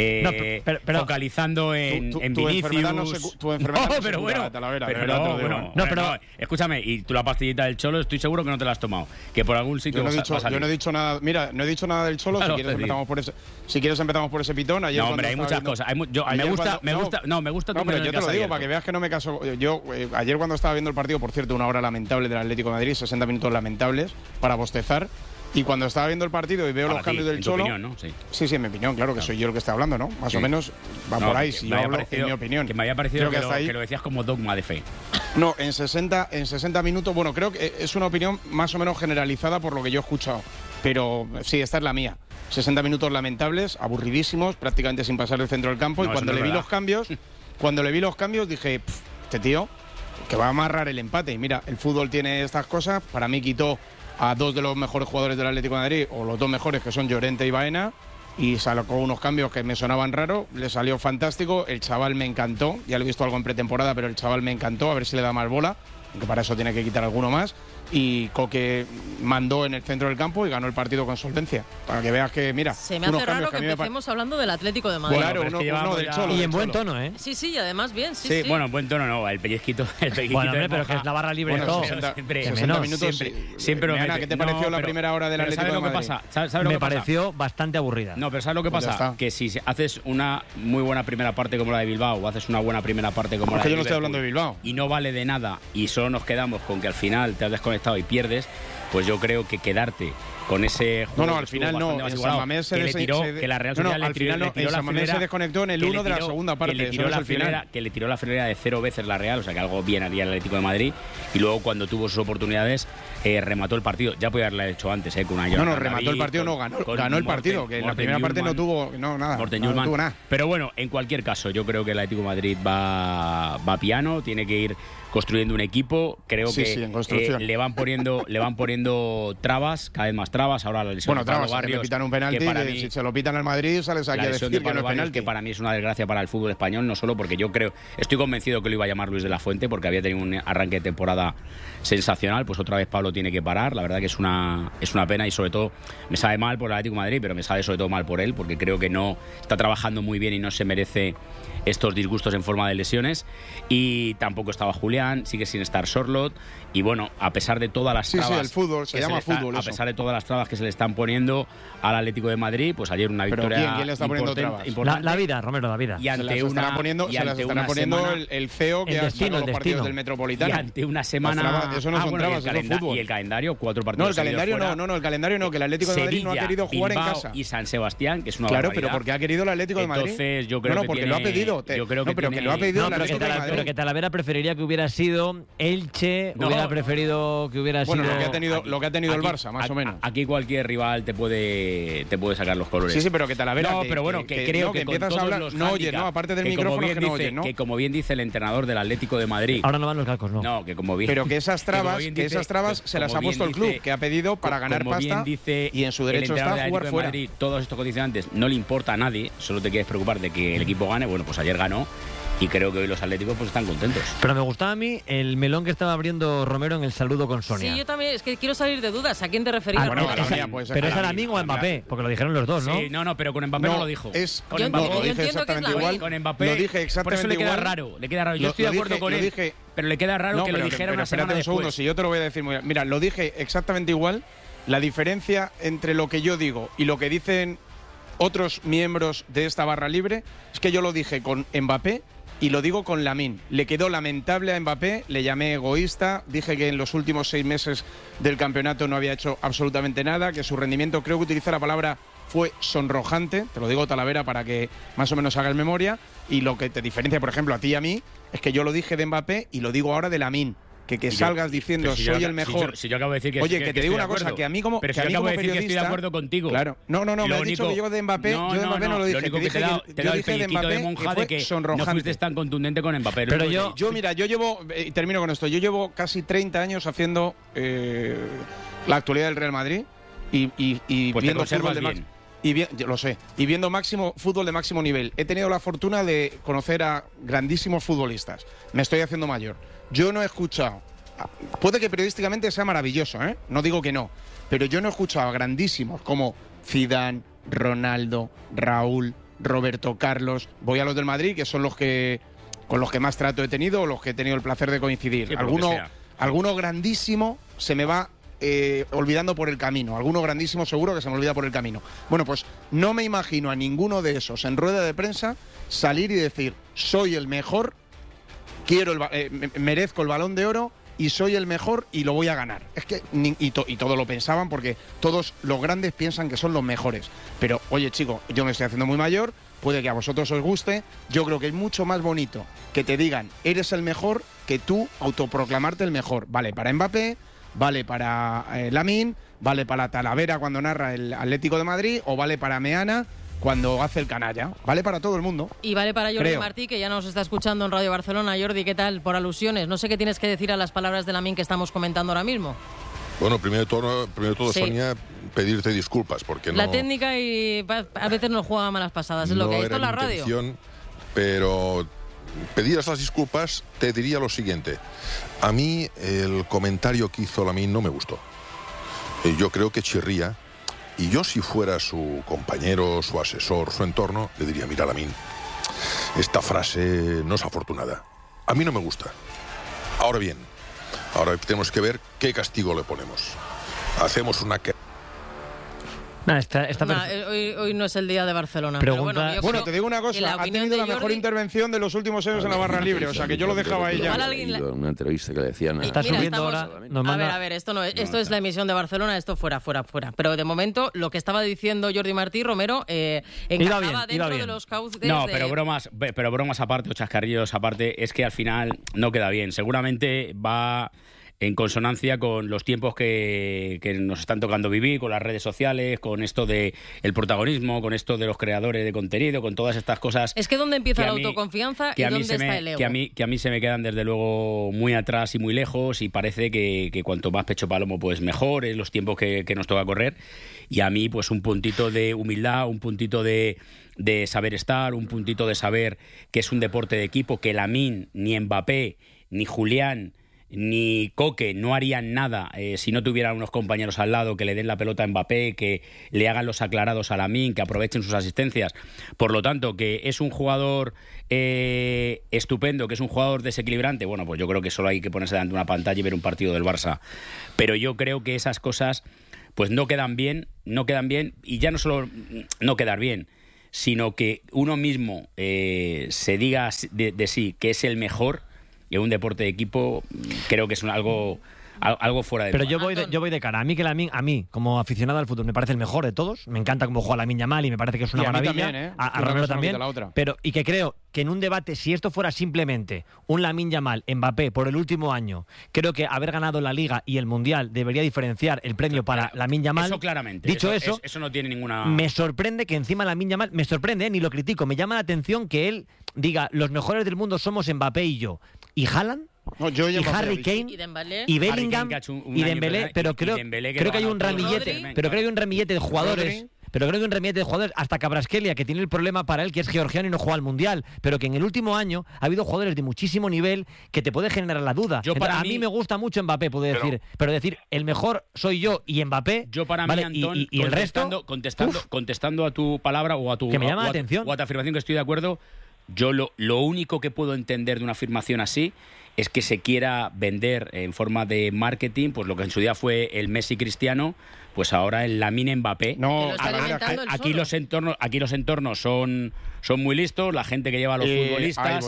focalizando en Vinicius. Tu enfermedad no pero bueno, Talavera, pero escúchame, y tú la pastillita del Cholo estoy seguro que no te la has tomado, que por algún sitio yo no he dicho nada. Mira, no he dicho nada del Cholo. Claro, si quieres empezamos por ese pitón. Ayer no, hombre, hay muchas cosas. Me gusta. No, pero yo te lo digo para que veas que no me caso. Yo ayer cuando estaba viendo el partido, por cierto, una hora lamentable del Atlético de Madrid, 60 minutos lamentables para bostezar. Y cuando estaba viendo el partido y veo los cambios del Cholo... Opinión, ¿no? Sí, en mi opinión, claro, que soy yo el que está hablando, ¿no? Más o menos va por ahí, si yo hablo en mi opinión. Que me había parecido que lo decías como dogma de fe. No, en 60 minutos, bueno, creo que es una opinión más o menos generalizada por lo que yo he escuchado. Pero sí, esta es la mía. 60 minutos lamentables, aburridísimos, prácticamente sin pasar el centro del campo. Y cuando le vi los cambios, dije, este tío, que va a amarrar el empate. Y mira, el fútbol tiene estas cosas. Para mí quitó a dos de los mejores jugadores del Atlético de Madrid, o los dos mejores, que son Llorente y Baena, y sacó unos cambios que me sonaban raros, le salió fantástico, el chaval me encantó, ya lo he visto algo en pretemporada, pero el chaval me encantó, a ver si le da más bola, aunque para eso tiene que quitar alguno más, y Coque mandó en el centro del campo y ganó el partido con solvencia, para que veas que, mira, se me hace raro que empecemos hablando del Atlético de Madrid. Claro, uno del Cholo. Y en buen tono, ¿eh? Sí, y además bien, sí. Bueno, en buen tono no, el pellizquito bueno, hombre, pero que es la barra libre y todo. 60 minutos. Siempre Ana, ¿qué te pareció la primera hora del Atlético de Madrid? ¿Sabes lo que me pareció bastante aburrida. No, pero ¿sabes lo que pasa? Que si haces una muy buena primera parte como la de Bilbao, o haces una buena primera parte como la de yo no estoy hablando de Bilbao. Y no vale de nada, y solo nos quedamos con que al final te has desconectado y pierdes, pues yo creo que quedarte con ese juego. No, al final no. En San Mamés que la Real Sociedad le tiró la frenera. Se desconectó en el 1 de la segunda parte. Que le tiró la frenera de 0 veces la Real, o sea que algo bien haría el Atlético de Madrid. Y luego cuando tuvo sus oportunidades, remató el partido. Ya podía haberlo hecho antes, con una No, remató el partido, ganó el partido. Que en la primera parte no tuvo nada. No tuvo nada. Pero bueno, en cualquier caso, yo creo que el Atlético de Madrid va piano, tiene que ir construyendo un equipo, creo que le van poniendo trabas, cada vez más trabas. Ahora la lesión de Pablo Barrios, le pitan un penalti, si se lo pitan al Madrid sales aquí a decir que no es penalti, que para mí es una desgracia para el fútbol español, no solo porque yo estoy convencido que lo iba a llamar Luis de la Fuente porque había tenido un arranque de temporada sensacional, pues otra vez Pablo tiene que parar, la verdad que es una pena y sobre todo me sabe mal por el Atlético de Madrid, pero me sabe sobre todo mal por él porque creo que no está trabajando muy bien y no se merece estos disgustos en forma de lesiones. Y tampoco estaba Julián, sigue sin estar Sorloth. Y bueno, a pesar de todas las trabas... Sí, el fútbol, se llama fútbol. A pesar de todas las trabas que se le están poniendo al Atlético de Madrid, pues ayer una victoria... ¿Quién le está poniendo trabas? La vida, Romero, la vida. Y ante se las estará poniendo el CEO que ha sacado los partidos del Metropolitano. Y ante una semana... Eso no son trabas, eso es fútbol. Y el calendario, 4 partidos. No, el calendario no, que el Atlético de Madrid no ha querido jugar en casa. Y San Sebastián, que es una Claro, pero porque ha querido el Atlético de Madrid. Entonces yo creo que porque lo ha pedido. Pero que lo ha pedido el Atlético de Madrid. Pero que Talavera preferiría que hubiera sido Elche, hubiera preferido que hubiera sido... Bueno, lo que ha tenido el Barça, más o menos. Aquí cualquier rival te puede sacar los colores. Sí, pero que Talavera... No, pero bueno, que creo que empiezas a hablar... No oyes, ¿no? Aparte del micrófono que no oyes, ¿no? Que como bien dice el entrenador del Atlético de Madrid... Ahora no van los galcos, ¿no? No, que como bien... Pero que esas trabas se las ha puesto el club, que ha pedido para ganar pasta y en su derecho está a jugar fuera. Todos estos condicionantes no le importa a nadie, solo te quieres preocupar de que el equipo gane. Bueno, pues ayer ganó. Y creo que hoy los atléticos pues están contentos. Pero me gustaba a mí el melón que estaba abriendo Romero en el saludo con Sonia. Sí, yo también, es que quiero salir de dudas. ¿A quién te referías? Pero es a Lamine o a Mbappé, porque lo dijeron los dos, ¿no? Sí, no, pero con Mbappé no lo dijo. Yo entiendo que es la igual. Con Mbappé, lo dije exactamente por eso le queda raro. Yo estoy de acuerdo con él, pero le queda raro que lo dijera una semana después. Segundo, si yo te lo voy a decir muy bien. Mira, lo dije exactamente igual. La diferencia entre lo que yo digo y lo que dicen otros miembros de esta barra libre es que yo lo dije con Mbappé y lo digo con Lamine. Le quedó lamentable a Mbappé, le llamé egoísta, dije que en los últimos 6 meses del campeonato no había hecho absolutamente nada, que su rendimiento, creo que utilicé la palabra, fue sonrojante, te lo digo Talavera para que más o menos hagas memoria, y lo que te diferencia, por ejemplo, a ti y a mí, es que yo lo dije de Mbappé y lo digo ahora de Lamine. Que salgas diciendo soy el mejor. Si yo acabo de decir que oye, que te digo una cosa, que a mí como periodista, que estoy de acuerdo contigo. Claro. No, me has dicho que yo de Mbappé, no lo dije. Lo único que te he dado el pellizquito de monja de que no fuiste tan contundente con Mbappé. Pero yo llevo, termino con esto, yo llevo casi 30 años haciendo la actualidad del Real Madrid. y Pues viendo te fútbol de bien. yo lo sé, y viendo fútbol de máximo nivel. He tenido la fortuna de conocer a grandísimos futbolistas. Me estoy haciendo mayor. Yo no he escuchado, puede que periodísticamente sea maravilloso, no digo que no, pero yo no he escuchado a grandísimos como Zidane, Ronaldo, Raúl, Roberto Carlos. Voy a los del Madrid, que son con los que más trato he tenido, o los que he tenido el placer de coincidir. Sí, Alguno grandísimo se me va olvidando por el camino. Alguno grandísimo seguro que se me olvida por el camino. Bueno, pues no me imagino a ninguno de esos en rueda de prensa salir y decir: soy el mejor, merezco el Balón de Oro y soy el mejor y lo voy a ganar. Es que y todos lo pensaban, porque todos los grandes piensan que son los mejores. Pero oye, chicos, yo me estoy haciendo muy mayor, puede que a vosotros os guste. Yo creo que es mucho más bonito que te digan eres el mejor que tú autoproclamarte el mejor. Vale para Mbappé, vale para Lamine, vale para Talavera cuando narra el Atlético de Madrid, o vale para Meana cuando hace el canalla. Vale para todo el mundo. Y vale para Jordi Martí, que ya nos está escuchando en Radio Barcelona. Jordi, ¿qué tal? Por alusiones. No sé qué tienes que decir a las palabras de Lamine que estamos comentando ahora mismo. Bueno, primero de todo, Sí. Sonia, pedirte disculpas porque La técnica y a veces nos juega malas pasadas, es lo que hay. Esto es la radio. intención, pero pedidas las disculpas, te diría lo siguiente. A mí el comentario que hizo Lamine no me gustó. Yo creo que chirría, y yo, si fuera su compañero, su asesor, su entorno, le diría: mira, Lamine, esta frase no es afortunada. A mí no me gusta. Ahora bien, ahora tenemos que ver qué castigo le ponemos. Hacemos una... Hoy no es el día de Barcelona. Pregunta... Pero Bueno, te digo una cosa, ha tenido la mejor intervención de los últimos años en la barra libre, o sea que yo lo dejaba ahí ya. Una entrevista que le decían... Está subiendo ahora. A ver, esto es la emisión de Barcelona, esto fuera. Pero de momento, lo que estaba diciendo Jordi Martí, Romero, encajaba dentro de los cauces. No, pero bromas aparte, o chascarrillos aparte, es que al final no queda bien. Seguramente va en consonancia con los tiempos que nos están tocando vivir, con las redes sociales, con esto de el protagonismo, con esto de los creadores de contenido, con todas estas cosas. Es que dónde empieza la autoconfianza y dónde está el ego. Que a mí se me quedan desde luego muy atrás y muy lejos, y parece que cuanto más pecho palomo pues mejor, es los tiempos que nos toca correr. Y a mí pues un puntito de humildad, un puntito de saber estar, un puntito de saber que es un deporte de equipo, que Lamine, ni Mbappé, ni Julián, ni Coque no harían nada si no tuvieran unos compañeros al lado que le den la pelota a Mbappé, que le hagan los aclarados a Lamine, que aprovechen sus asistencias. Por lo tanto, que es un jugador estupendo, que es un jugador desequilibrante, bueno, pues yo creo que solo hay que ponerse delante de una pantalla y ver un partido del Barça. Pero yo creo que esas cosas pues no quedan bien, y ya no solo no quedar bien, sino que uno mismo se diga de sí que es el mejor en un deporte de equipo. Creo que es algo fuera de... Pero yo voy de cara. A mí, como aficionado al fútbol, me parece el mejor de todos. Me encanta cómo juega Lamine Yamal y me parece que es una maravilla. También, a Romero también. Y que creo que en un debate, si esto fuera simplemente un Lamine Yamal, Mbappé, por el último año, creo que haber ganado la Liga y el Mundial debería diferenciar el premio para Lamine Yamal. Eso claramente. Dicho eso no tiene ninguna... Me sorprende que encima Lamine Yamal... Me sorprende, ni lo critico. Me llama la atención que él diga: los mejores del mundo somos Mbappé y yo. ¿Y Haaland? Y Harry Kane y Bellingham y Dembélé, pero creo que hay un ramillete de jugadores. Pero creo que un ramillete de jugadores, hasta Kvaratskhelia, que tiene el problema para él, que es georgiano y no juega al Mundial, pero que en el último año ha habido jugadores de muchísimo nivel que te puede generar la duda. A mí me gusta mucho Mbappé, puedo decir, pero decir el mejor soy yo y Mbappé, yo para ¿vale? mí, Antón, y el resto, contestando a tu palabra o a tu, que me llama o la a, atención. O a tu afirmación, que estoy de acuerdo. Yo lo único que puedo entender de una afirmación así es que se quiera vender en forma de marketing, pues lo que en su día fue el Messi Cristiano, pues ahora el Lamine Mbappé. No, aquí los entornos son muy listos, la gente que lleva a los futbolistas,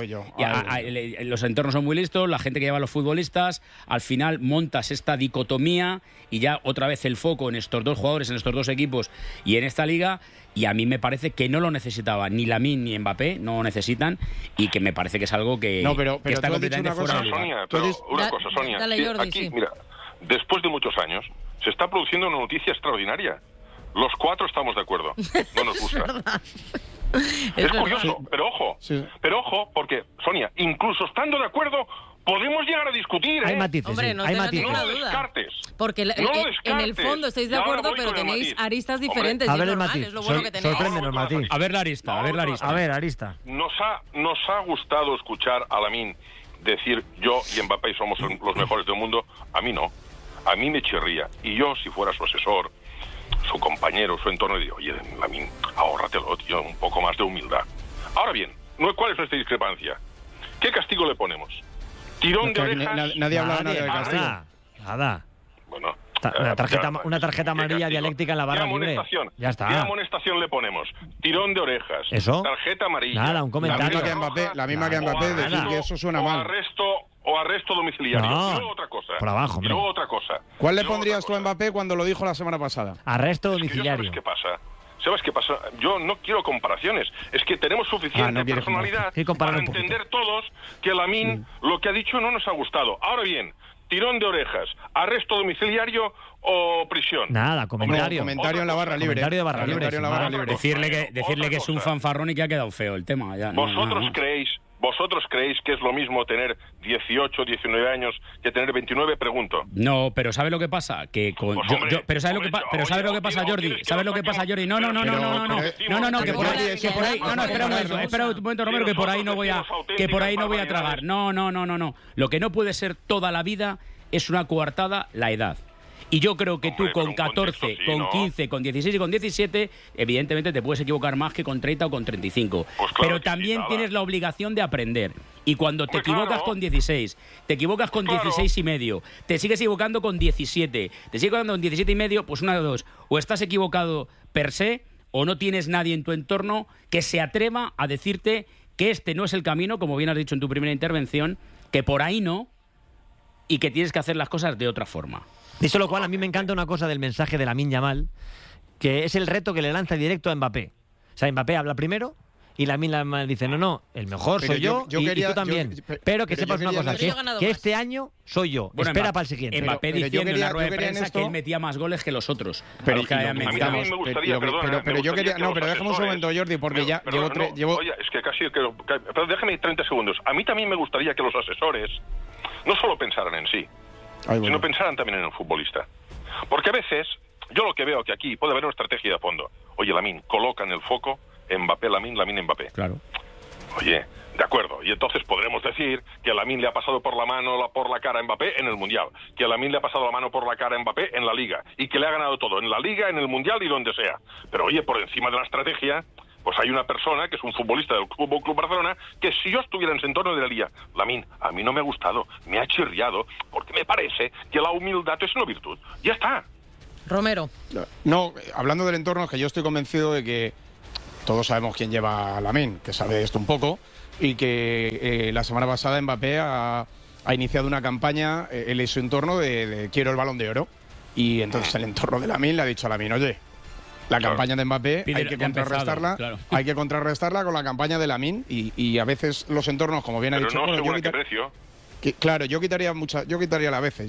los entornos son muy listos, la gente que lleva a los futbolistas, al final montas esta dicotomía y ya otra vez el foco en estos dos jugadores, en estos dos equipos y en esta liga. Y a mí me parece que no lo necesitaba ni Lamine ni Mbappé, no lo necesitan, y que me parece que es algo que, que está completamente fuera de lugar. Sonia, pero una cosa, Sonia. Dale, Jordi, aquí, mira, después de muchos años, se está produciendo una noticia extraordinaria. Los cuatro estamos de acuerdo. No nos gusta. Es curioso, pero ojo, porque, Sonia, incluso estando de acuerdo, podemos llegar a discutir. Hay matices. Hombre, no tengas ninguna duda. Descartes. Porque en el fondo estáis de acuerdo, pero tenéis aristas diferentes. A ver y el matiz. es lo bueno que tenéis. Sorpréndenos, Matiz. A ver la arista, a ver la arista. A ver, arista. Nos ha gustado escuchar a Lamine decir yo y Mbappé somos los mejores del mundo. A mí no. A mí me chirría. Y yo, si fuera su asesor, su compañero, su entorno, diría, oye, Lamine, ahórratelo, tío, un poco más de humildad. Ahora bien, ¿cuál es nuestra discrepancia? ¿Qué castigo le ponemos? ¿Tirón de orejas? Nadie ha hablado nada de castigo. Nada. Bueno, una tarjeta amarilla dialéctica en la barra libre. Ya está. ¿Qué amonestación le ponemos? Tirón de orejas. ¿Eso? Tarjeta amarilla. Nada, un comentario. La misma que Mbappé, decir que eso suena mal. Arresto domiciliario. No, y luego otra cosa. Por abajo, hombre. Y luego otra cosa. ¿Cuál le pondrías tú a Mbappé cuando lo dijo la semana pasada? Arresto domiciliario. ¿Sabes qué pasa? Yo no quiero comparaciones. Es que tenemos suficiente personalidad para entender todos que Lamine lo que ha dicho no nos ha gustado. Ahora bien, tirón de orejas, arresto domiciliario o prisión. Nada, comentario. Comentario en la barra libre. Comentario de barra libre. Decirle que es un fanfarrón y que ha quedado feo el tema. Ya, ¿Vosotros creéis que es lo mismo tener 18, 19 años que tener 29? Pregunto. No, pero ¿sabes lo que pasa? Que con ¿sabes lo que pasa, Jordi? ¿Sabes lo que pasa, Jordi? No, que por ahí, espera un momento, Romero, que por ahí no voy a tragar. No. Lo que no puede ser toda la vida es una coartada la edad. Y yo creo que tú con 14, con 15, con 16 y con 17, evidentemente te puedes equivocar más que con 30 o con 35. Pues claro, pero también tienes la obligación de aprender. Y cuando te equivocas con 16, te equivocas con 16 y medio, te sigues equivocando con 17, te sigues equivocando con 17 y medio, pues una de dos. O estás equivocado per se, o no tienes nadie en tu entorno que se atreva a decirte que este no es el camino, como bien has dicho en tu primera intervención, que por ahí no, y que tienes que hacer las cosas de otra forma. Dicho lo cual, a mí me encanta una cosa del mensaje de Lamine Yamal, que es el reto que le lanza directo a Mbappé. O sea, Mbappé habla primero y Lamine Yamal dice, no, el mejor soy yo y tú también. Pero que sepas una cosa, que este año soy yo. Bueno, espera para el siguiente. Mbappé diciendo en la rueda de prensa que él metía más goles que los otros. Pero yo quería... No, pero déjame un momento, Jordi, porque ya llevo... Oye, es que casi... Pero déjame 30 segundos. A mí también me gustaría que los asesores no solo pensaran en sí, sino pensaran también en el futbolista. Porque a veces, yo lo que veo que aquí puede haber una estrategia de fondo. Oye, Lamine, coloca en el foco Mbappé, Lamine, Mbappé. Claro. Oye, de acuerdo. Y entonces podremos decir que a Lamine le ha pasado por la cara a Mbappé en el Mundial. Que a Lamine le ha pasado la mano por la cara a Mbappé en la Liga. Y que le ha ganado todo, en la Liga, en el Mundial y donde sea. Pero oye, por encima de la estrategia, pues hay una persona que es un futbolista del Fútbol Club Barcelona que si yo estuviera en ese entorno diría, Lamine, a mí no me ha gustado, me ha chirriado, porque me parece que la humildad es una virtud. Ya está. Romero. No, hablando del entorno, es que yo estoy convencido de que todos sabemos quién lleva a Lamine, que sabe esto un poco, y que la semana pasada Mbappé ha iniciado una campaña, él y su entorno, de quiero el Balón de Oro. Y entonces el entorno de Lamine le ha dicho a Lamine, oye, la campaña de Mbappé hay que contrarrestarla con la campaña de Lamine y a veces los entornos, como bien ha dicho, no según qué precio. Claro, yo quitaría a veces.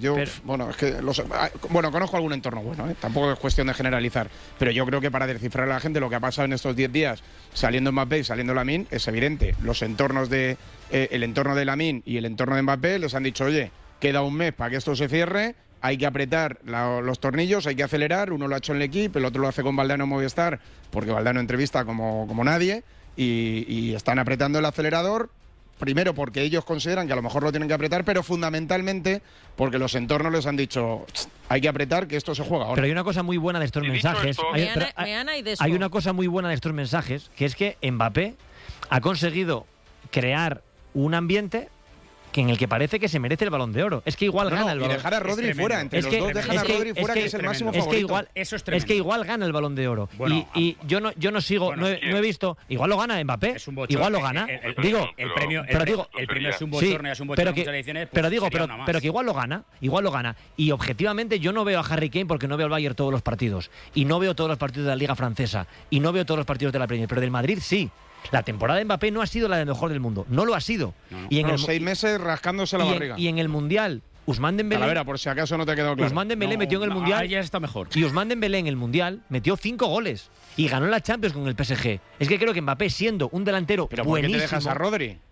Conozco algún entorno bueno, tampoco es cuestión de generalizar, pero yo creo que para descifrar a la gente lo que ha pasado en estos 10 días saliendo Mbappé y saliendo Lamine es evidente. Los entornos el entorno de Lamine y el entorno de Mbappé les han dicho, oye, queda un mes para que esto se cierre, hay que apretar los tornillos, hay que acelerar. Uno lo ha hecho en el equipo, el otro lo hace con Valdano en Movistar, porque Valdano entrevista como nadie, y están apretando el acelerador, primero porque ellos consideran que a lo mejor lo tienen que apretar, pero fundamentalmente porque los entornos les han dicho, hay que apretar, que esto se juega ahora. Pero hay una cosa muy buena de estos mensajes. Hay una cosa muy buena de estos mensajes, que es que Mbappé ha conseguido crear un ambiente en el que parece que se merece el Balón de Oro. Es que igual gana el Balón. Y dejar a Rodri fuera, entre los dos dejan a Rodri fuera, que es el máximo favorito. Es que igual gana el Balón de Oro. Bueno, y yo no sigo, no he visto, igual lo gana Mbappé, igual lo gana. El premio es un bochorno, es un bochorno en muchas ediciones. Pero que igual lo gana. Y objetivamente yo no veo a Harry Kane porque no veo al Bayern todos los partidos. Y no veo todos los partidos de la Liga Francesa. Y no veo todos los partidos de la Premier. Pero del Madrid sí. La temporada de Mbappé no ha sido la de mejor del mundo. No lo ha sido. Y en 6 meses rascándose la barriga. Y en el Mundial, Ousmane Dembélé... Talavera, por si acaso no te ha quedado claro. Ousmane Dembélé metió en el Mundial... Ya está mejor. Y Ousmane Dembélé en el Mundial metió 5 goles. Y ganó la Champions con el PSG. Es que creo que Mbappé, siendo un delantero ¿Pero buenísimo... por qué te dejas a Rodri?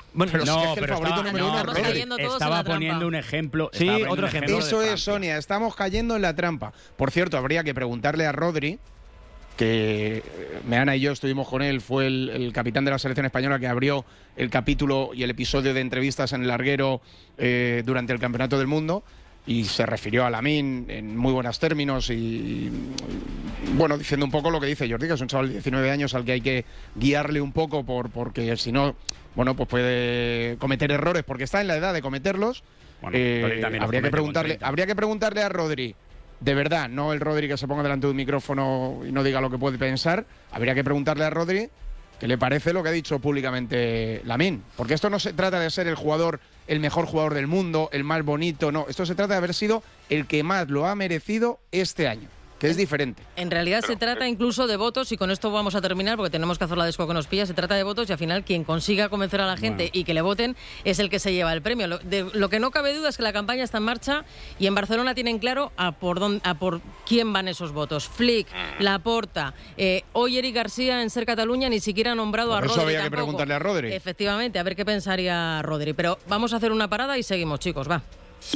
Bueno, pero no, es que pero el favorito número uno es Rodri. Estaba poniendo un ejemplo. Sí, otro ejemplo. Eso es, Sonia, estamos cayendo en la trampa. Por cierto, habría que preguntarle a Rodri, que Meana y yo estuvimos con él, fue el capitán de la selección española que abrió el capítulo y el episodio de entrevistas en el larguero durante el Campeonato del Mundo, y se refirió a Lamine en muy buenos términos y bueno, diciendo un poco lo que dice Jordi, que es un chaval de 19 años al que hay que guiarle un poco porque si no, bueno, pues puede cometer errores porque está en la edad de cometerlos. Bueno, habría que preguntarle a Rodri, de verdad, no el Rodri que se ponga delante de un micrófono y no diga lo que puede pensar. Habría que preguntarle a Rodri qué le parece lo que ha dicho públicamente Lamine, porque esto no se trata de ser el mejor jugador del mundo, el más bonito, no, esto se trata de haber sido el que más lo ha merecido este año, que es diferente. En realidad se trata incluso de votos, y con esto vamos a terminar porque tenemos que hacer la desco que nos pilla. Se trata de votos y al final quien consiga convencer a la gente y que le voten es el que se lleva el premio. Lo que no cabe duda es que la campaña está en marcha y en Barcelona tienen claro a por quién van esos votos. Flick, Laporta, hoy Eric García en Ser Cataluña ni siquiera ha nombrado a Rodri. Eso había tampoco. que preguntarle a Rodri. Efectivamente, a ver qué pensaría Rodri. Pero vamos a hacer una parada y seguimos, chicos, va.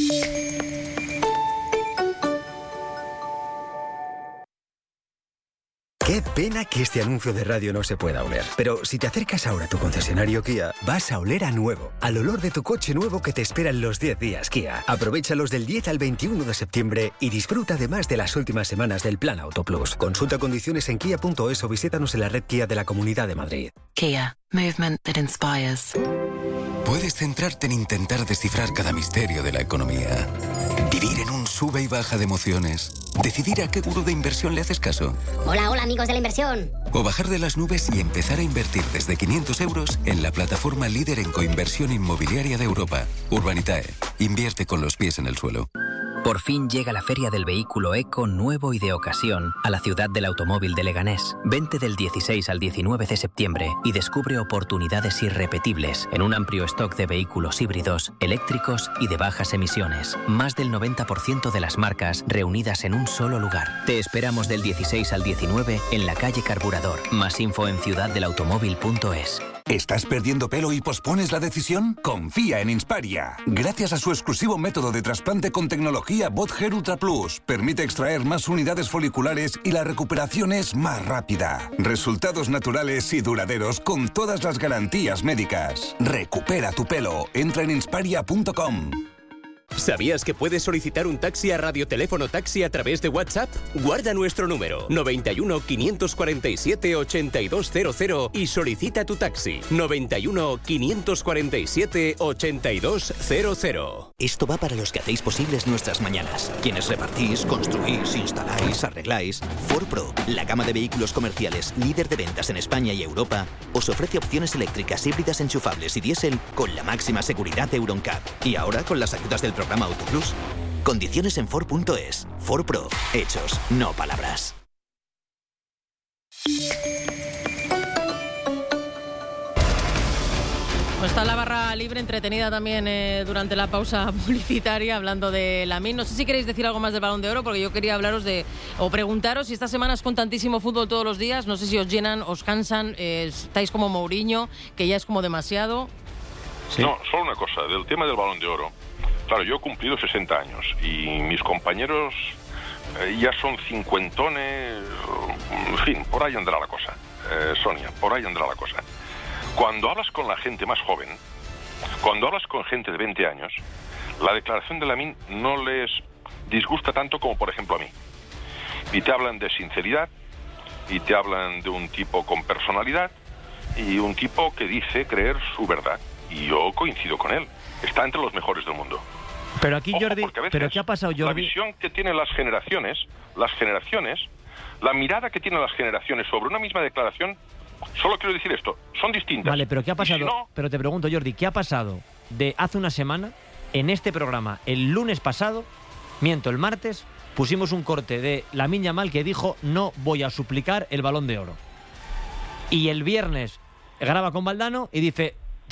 Qué pena que este anuncio de radio no se pueda oler. Pero si te acercas ahora a tu concesionario Kia, vas a oler a nuevo, al olor de tu coche nuevo que te esperan los 10 días Kia. Aprovéchalos del 10 al 21 de septiembre y disfruta además de las últimas semanas del Plan Auto Plus. Consulta condiciones en kia.es o visítanos en la red Kia de la Comunidad de Madrid. Kia. Movement that inspires. Puedes centrarte en intentar descifrar cada misterio de la economía. Vivir en un sube y baja de emociones. Decidir a qué gurú de inversión le haces caso. Hola, amigos de la inversión. O bajar de las nubes y empezar a invertir desde 500 euros en la plataforma líder en coinversión inmobiliaria de Europa. Urbanitae. Invierte con los pies en el suelo. Por fin llega la Feria del Vehículo Eco nuevo y de ocasión a la ciudad del automóvil de Leganés. Vente del 16 al 19 de septiembre y descubre oportunidades irrepetibles en un amplio stock de vehículos híbridos, eléctricos y de bajas emisiones. Más del 90% de las marcas reunidas en un solo lugar. Te esperamos del 16 al 19 en la calle Carburador. Más info en ciudaddelautomóvil.es. ¿Estás perdiendo pelo y pospones la decisión? Confía en Insparia. Gracias a su exclusivo método de trasplante con tecnología BotHair Ultra Plus, permite extraer más unidades foliculares y la recuperación es más rápida. Resultados naturales y duraderos con todas las garantías médicas. Recupera tu pelo. Entra en insparia.com. ¿Sabías que puedes solicitar un taxi a Radioteléfono Taxi a través de WhatsApp? Guarda nuestro número 91 547 8200 y solicita tu taxi 91 547 8200. Esto va para los que hacéis posibles nuestras mañanas. Quienes repartís, construís, instaláis, arregláis. Ford Pro, la gama de vehículos comerciales líder de ventas en España y Europa, os ofrece opciones eléctricas, híbridas, enchufables y diésel con la máxima seguridad EuronCap. Y ahora con las ayudas del programa Auto Plus. Condiciones en Ford.es. Ford Pro. Hechos, no palabras. Pues está la barra libre entretenida también durante la pausa publicitaria hablando de Lamine. No sé si queréis decir algo más del Balón de Oro, porque yo quería hablaros o preguntaros si estas semanas con tantísimo fútbol todos los días, no sé si os llenan, os cansan, estáis como Mourinho, que ya es como demasiado. Sí. No, solo una cosa, del tema del Balón de Oro. Claro, yo he cumplido 60 años y mis compañeros ya son cincuentones, en fin, por ahí andará la cosa. Sonia, por ahí andará la cosa. Cuando hablas con la gente más joven, cuando hablas con gente de 20 años, la declaración de Lamine no les disgusta tanto como, por ejemplo, a mí. Y te hablan de sinceridad, y te hablan de un tipo con personalidad, y un tipo que dice creer su verdad. Y yo coincido con él. Está entre los mejores del mundo. Pero aquí, Jordi, ¿pero qué ha pasado, Jordi? La visión que tienen las generaciones, la mirada que tienen las generaciones sobre una misma declaración, solo quiero decir esto, son distintas. Vale, pero ¿qué ha pasado? Si no, pero te pregunto, Jordi, ¿qué ha pasado de hace una semana en este programa? El lunes pasado, el martes, pusimos un corte de Lamine Yamal que dijo no voy a suplicar el Balón de Oro. Y el viernes graba con Valdano y dice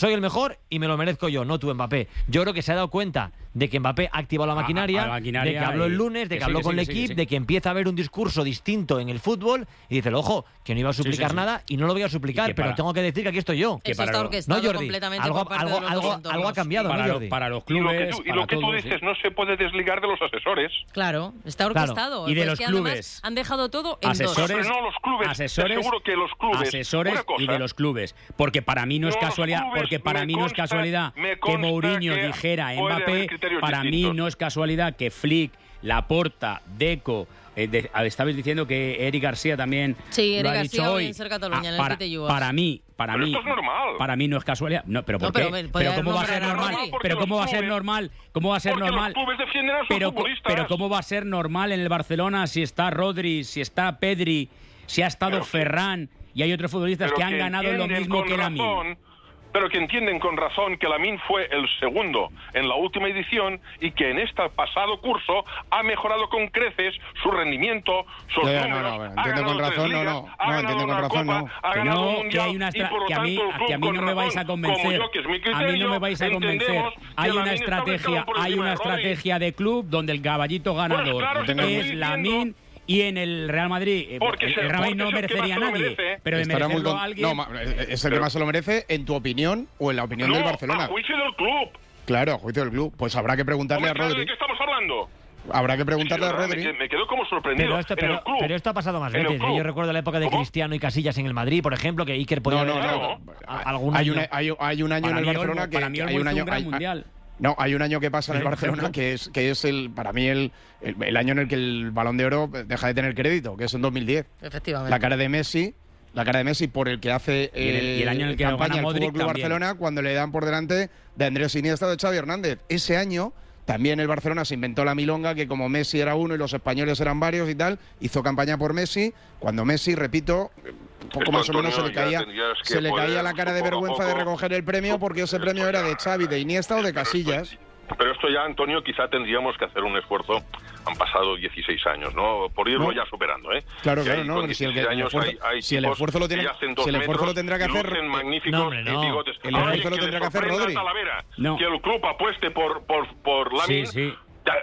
soy el mejor y me lo merezco yo, no tú, Mbappé. Yo creo que se ha dado cuenta de que Mbappé ha activado la maquinaria, de que habló el lunes, de que habló con el equipo, de que empieza a haber un discurso distinto en el fútbol y dice, ojo, que no iba a suplicar nada y no lo voy a suplicar, pero tengo que decir que aquí estoy yo. Eso está orquestado, no, Jordi, completamente algo ha cambiado, para los clubes. Y lo que tú dices no se puede desligar de los asesores. Claro, está orquestado. Y de los clubes. Han dejado todo en asesores, no, los clubes. Asesores, seguro que los clubes. Asesores y de los clubes. Porque para mí no es casualidad, que Mourinho dijera Mbappé, para mí no es casualidad que Flick, Laporta, Deco, estabais diciendo que Eric García también Eric lo ha García dicho hoy. En ser Cataluña, en el para mí esto es normal. Para mí no es casualidad. No, pero ¿por qué? Pero ¿cómo va a ser normal? Pero ¿cómo va a ser normal? ¿Cómo va a ser normal? Los clubes defienden a sus futbolistas. Pero ¿cómo va a ser normal en el Barcelona si está Rodri, si está Pedri, si ha estado Ferran y hay otros futbolistas que han ganado lo mismo que Lamine? Pero que entienden con razón que Lamine fue el segundo en la última edición y que en este pasado curso ha mejorado con creces su rendimiento, sus números. Entiendo con razón, entiendo con razón, que a mí no me vais a convencer. A mí no me vais a convencer. Hay una estrategia de club donde el caballito ganador es Lamine. Y en el Real Madrid, el Real Madrid no merecería a nadie, pero de merecerlo a alguien... No, es el que más se lo merece, en tu opinión o en la opinión del Barcelona. A juicio del club. Claro, a juicio del club. Pues habrá que preguntarle a Rodri. ¿De qué estamos hablando? Habrá que preguntarle a Rodri. Me quedo como sorprendido. Pero esto ha pasado más veces. Yo recuerdo la época de Cristiano y Casillas en el Madrid, por ejemplo, que Iker podía... Hay un año en el Barcelona que... Hay un año mundial. No, hay un año que pasa en el Barcelona que es para mí el año en el que el Balón de Oro deja de tener crédito, que es en 2010. Efectivamente. La cara de Messi por el que hace y el año en el que campaña el Modric Fútbol Club también. Barcelona cuando le dan por delante de Andrés Iniesta o de Xavi Hernández. Ese año también el Barcelona se inventó la milonga que como Messi era uno y los españoles eran varios y tal, hizo campaña por Messi, cuando Messi, repito, poco más o menos se le caía la cara de vergüenza de recoger el premio porque ese premio era de Xavi, de Iniesta o de Casillas. Pero esto ya, Antonio, quizá tendríamos que hacer un esfuerzo. Han pasado 16 años, ¿no? Por irlo ya superando, ¿eh? Claro, no. Si el esfuerzo lo tendrá que hacer... El esfuerzo lo tendrá que hacer Rodri. Que el club apueste por Lamine. Sí.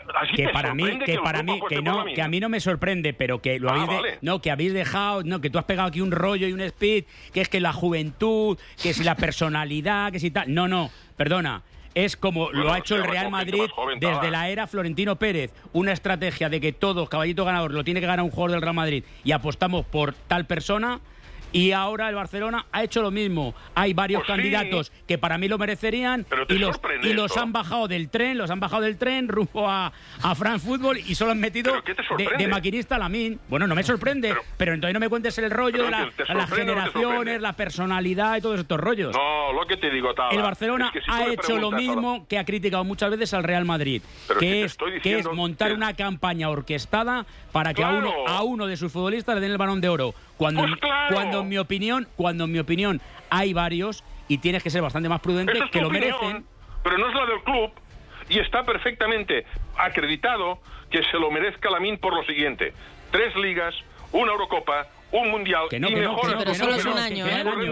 Que a mí no me sorprende, pero que lo que habéis dejado, que tú has pegado aquí un rollo y un speed, que es que la juventud, que si la personalidad, que si tal. No, perdona. Es como lo ha hecho el Real Madrid desde la era Florentino Pérez. Una estrategia de que todo caballito ganador lo tiene que ganar un jugador del Real Madrid y apostamos por tal persona. Y ahora el Barcelona ha hecho lo mismo. Hay varios candidatos que para mí lo merecerían y los han bajado del tren rumbo a France Football y solo han metido de maquinista a Lamine. Bueno, no me sorprende, pero entonces no me cuentes el rollo de las generaciones, la personalidad y todos estos rollos. No, lo que te digo, el Barcelona ha hecho lo mismo que ha criticado muchas veces al Real Madrid, que es montar una campaña orquestada para que a uno de sus futbolistas le den el Balón de Oro. Cuando en mi opinión hay varios y tienes que ser bastante más prudente que lo merecen. Pero no es la del club y está perfectamente acreditado que se lo merezca Lamine por lo siguiente: 3 ligas, una Eurocopa, un Mundial pero solo es un año,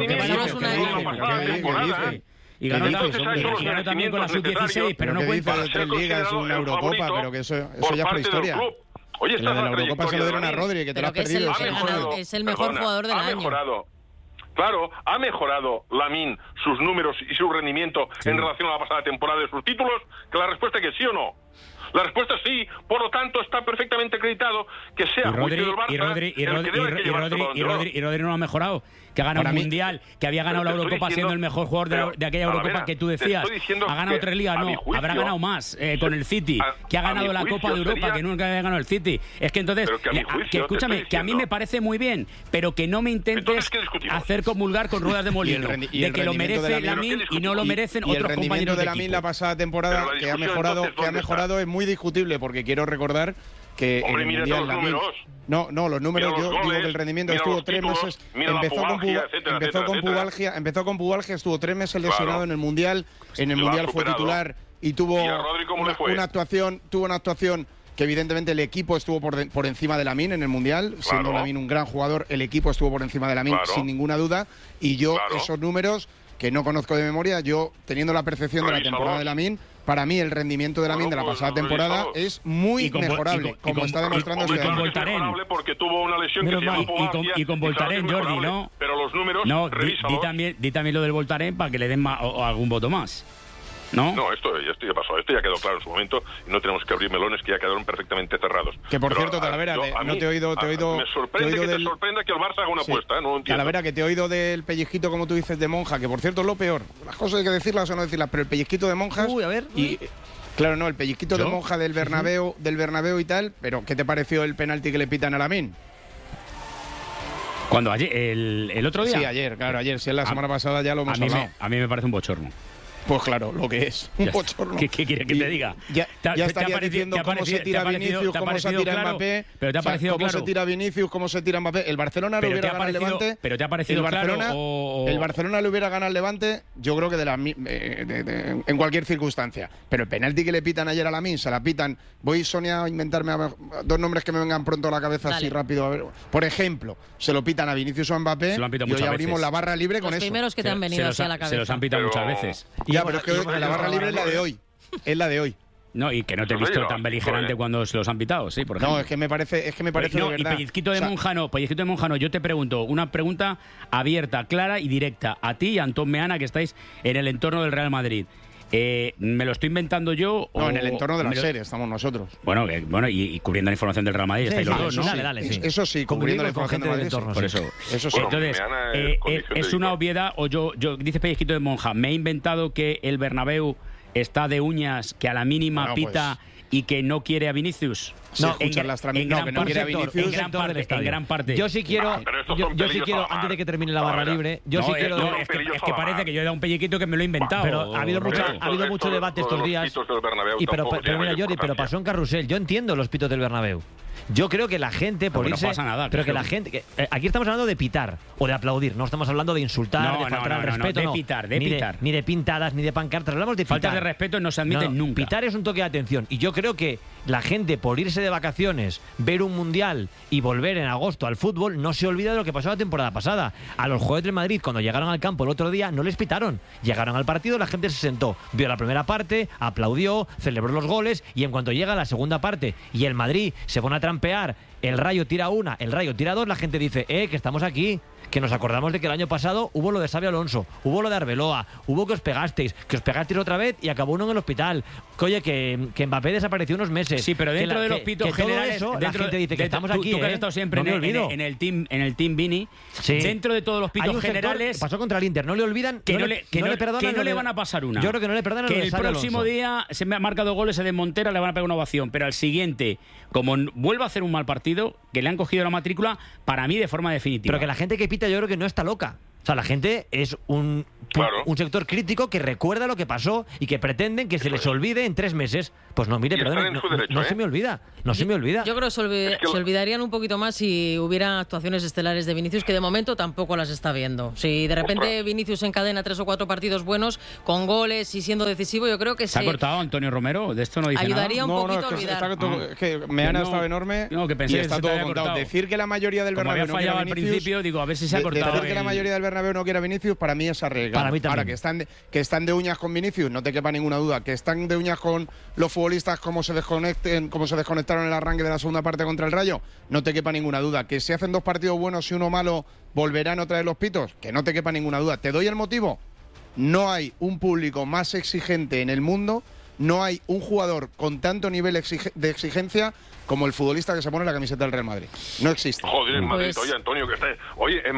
Y ganó también con la Sub-16, pero no cuenta. 3 ligas, una Eurocopa, pero que eso ya es prehistoria. Oye, la de la Eurocopa se lo dieron a Rodri, que te lo has perdido. Es el mejor jugador del año. Claro, ha mejorado Lamine sus números y su rendimiento en relación a la pasada temporada de sus títulos. Que la respuesta es que sí o no. La respuesta es sí, por lo tanto está perfectamente acreditado que sea Rodri no ha mejorado, que ha ganado un Mundial, que había ganado la Eurocopa siendo el mejor jugador de aquella Eurocopa que tú decías. Ha ganado 3 ligas, habrá ganado más con el City, que ha ganado la Copa de Europa, que nunca había ganado el City. Es que entonces, escúchame, que a mí me parece muy bien, pero que no me intentes hacer comulgar con ruedas de molino, de que lo merece Lamine y no lo merecen otros compañeros de equipo. El rendimiento de Lamine la pasada temporada, que ha mejorado, es muy discutible, porque quiero recordar que en el Mundial Lamine... No, los números, yo digo que el rendimiento estuvo 3 meses, empezó con pubalgia, estuvo 3 meses lesionado en el Mundial, fue titular y tuvo una actuación que evidentemente el equipo estuvo por encima de Lamine en el Mundial, siendo Lamine un gran jugador, el equipo estuvo por encima de Lamine sin ninguna duda, y esos números que no conozco de memoria, yo teniendo la percepción de la temporada de Lamine, para mí el rendimiento de Lamine de la pasada temporada es muy mejorable, como está demostrando este año. Porque tuvo una lesión y con Voltaren, Jordi, ¿no? Pero los números, no, di también lo del Voltaren para que le den algún voto más. ¿No? Esto ya pasó, esto ya quedó claro en su momento y no tenemos que abrir melones que ya quedaron perfectamente cerrados. Que por cierto, Talavera, no te he oído... Me sorprende te sorprenda que el Barça haga una apuesta, no lo entiendo. Talavera, que te he oído del pellizquito, como tú dices, de Monja, que por cierto es lo peor. Las cosas hay que decirlas o no decirlas, pero el pellizquito de Monjas... Uy, a ver... Claro, no, el pellizquito de Monja del Bernabéu y tal, pero ¿qué te pareció el penalti que le pitan a Lamine? ¿Cuándo? ¿Ayer? ¿El otro día? Sí, ayer, claro, ayer. Si es la semana pasada ya lo hemos hablado. A mí me parece un bochorno. Pues claro, lo que es. Un bochorno. ¿Qué quieres que te diga? Ya estaría diciendo cómo se tira Vinicius, cómo se tira Mbappé. Pero te ha parecido cómo se tira Vinicius, cómo se tira Mbappé. El Barcelona le hubiera ganado al Levante. Pero te ha parecido el Barcelona le hubiera ganado al Levante, yo creo que en cualquier circunstancia. Pero el penalti que le pitan ayer a Lamine, se la pitan. Voy, Sonia, a inventarme dos nombres que me vengan pronto a la cabeza así rápido. A ver. Por ejemplo, se lo pitan a Vinicius o a Mbappé y hoy abrimos la barra libre con eso. Los primeros que te han venido así a la cabeza. Se los han pitado muchas veces. Ya, pero es que la barra libre es la de hoy. Es la de hoy. No, y que no te he visto tan beligerante cuando se los han pitado, sí, por ejemplo. No, es que me parece de verdad. Y pellizquito de Monjano, yo te pregunto, una pregunta abierta, clara y directa, a ti y a Antón Meana, que estáis en el entorno del Real Madrid. ¿Me lo estoy inventando yo? No, en el entorno de la serie estamos nosotros. Bueno, y cubriendo la información del Real Madrid, estáis los dos, ¿no? Dale, sí. Eso sí, cubriendo la información del entorno. Por eso. Eso sí. Entonces, ¿es una obviedad o yo dice pellizquito de Monja, me he inventado que el Bernabéu está de uñas, que a la mínima pita y que no quiere a Vinicius? No, en gran parte. Yo sí quiero, antes de que termine la barra libre, es que parece que yo he dado un pelliquito que me lo he inventado. Pero ha habido mucho debate estos días. Pero mira, Jordi, pero pasó en Carrusel. Yo entiendo los pitos del Bernabéu. Yo creo que la gente, por irse... No pasa nada. Pero que la gente... aquí estamos hablando de pitar o de aplaudir. No estamos hablando de insultar, de faltar al respeto. De pitar. Ni de pintadas, ni de pancartas. Hablamos de pitar. Faltas de respeto no se admiten nunca. Pitar es un toque de atención. Y yo creo que la gente, por irse de vacaciones, ver un mundial y volver en agosto al fútbol, no se olvida de lo que pasó la temporada pasada. A los jugadores del Madrid, cuando llegaron al campo el otro día, no les pitaron. Llegaron al partido, la gente se sentó, vio la primera parte, aplaudió, celebró los goles, y en cuanto llega la segunda parte y el Madrid se pone a trampear, el Rayo tira una, el Rayo tira dos, la gente dice, que estamos aquí, que nos acordamos de que el año pasado hubo lo de Xabi Alonso, hubo lo de Arbeloa, hubo que os pegasteis otra vez y acabó uno en el hospital. Oye, que Mbappé desapareció unos meses. Sí, pero dentro de los pitos generales, la gente dice que estamos aquí. Tú que has estado siempre en el team Vini, dentro de todos los pitos generales... Pasó contra el Inter, no le olvidan, que no le van a pasar una. Yo creo que no le perdonan. Que el próximo día se me ha marcado goles de Montera, le van a pegar una ovación, pero al siguiente, como vuelva a hacer un mal partido, que le han cogido la matrícula, para mí de forma definitiva. Pero que la gente que pita yo creo que no está loca. O sea, la gente es un sector crítico que recuerda lo que pasó y que pretenden que se les olvide en 3 meses. Pues no, mire, perdón, no se me olvida. No se me olvida. Yo creo que se olvidarían un poquito más si hubiera actuaciones estelares de Vinicius, que de momento tampoco las está viendo. Si de repente Vinicius encadena 3 o 4 partidos buenos, con goles y siendo decisivo, yo creo que ¿Se ha cortado Antonio Romero? De esto no dice ayudaría nada. un poquito a olvidar. Es que me han estado enorme pensé y está todo contado. Decir que la mayoría del Bernabéu no quiere a Vinicius... al principio, digo, a ver si se ha cortado. Decir que la mayoría del Bernabéu no quiere a Vinicius, para mí es arriesgado. Para mí también. Ahora, que están de uñas con Vinicius, no te quepa ninguna duda. Que están de uñas con los futbolistas, como se desconectaron en el arranque de la segunda parte contra el Rayo, no te quepa ninguna duda. Que si hacen 2 partidos buenos y uno malo, volverán otra vez los pitos, que no te quepa ninguna duda. ¿Te doy el motivo? No hay un público más exigente en el mundo, no hay un jugador con tanto nivel de exigencia como el futbolista que se pone la camiseta del Real Madrid. No existe. Joder, en Madrid, oye, Antonio, que está... Oye,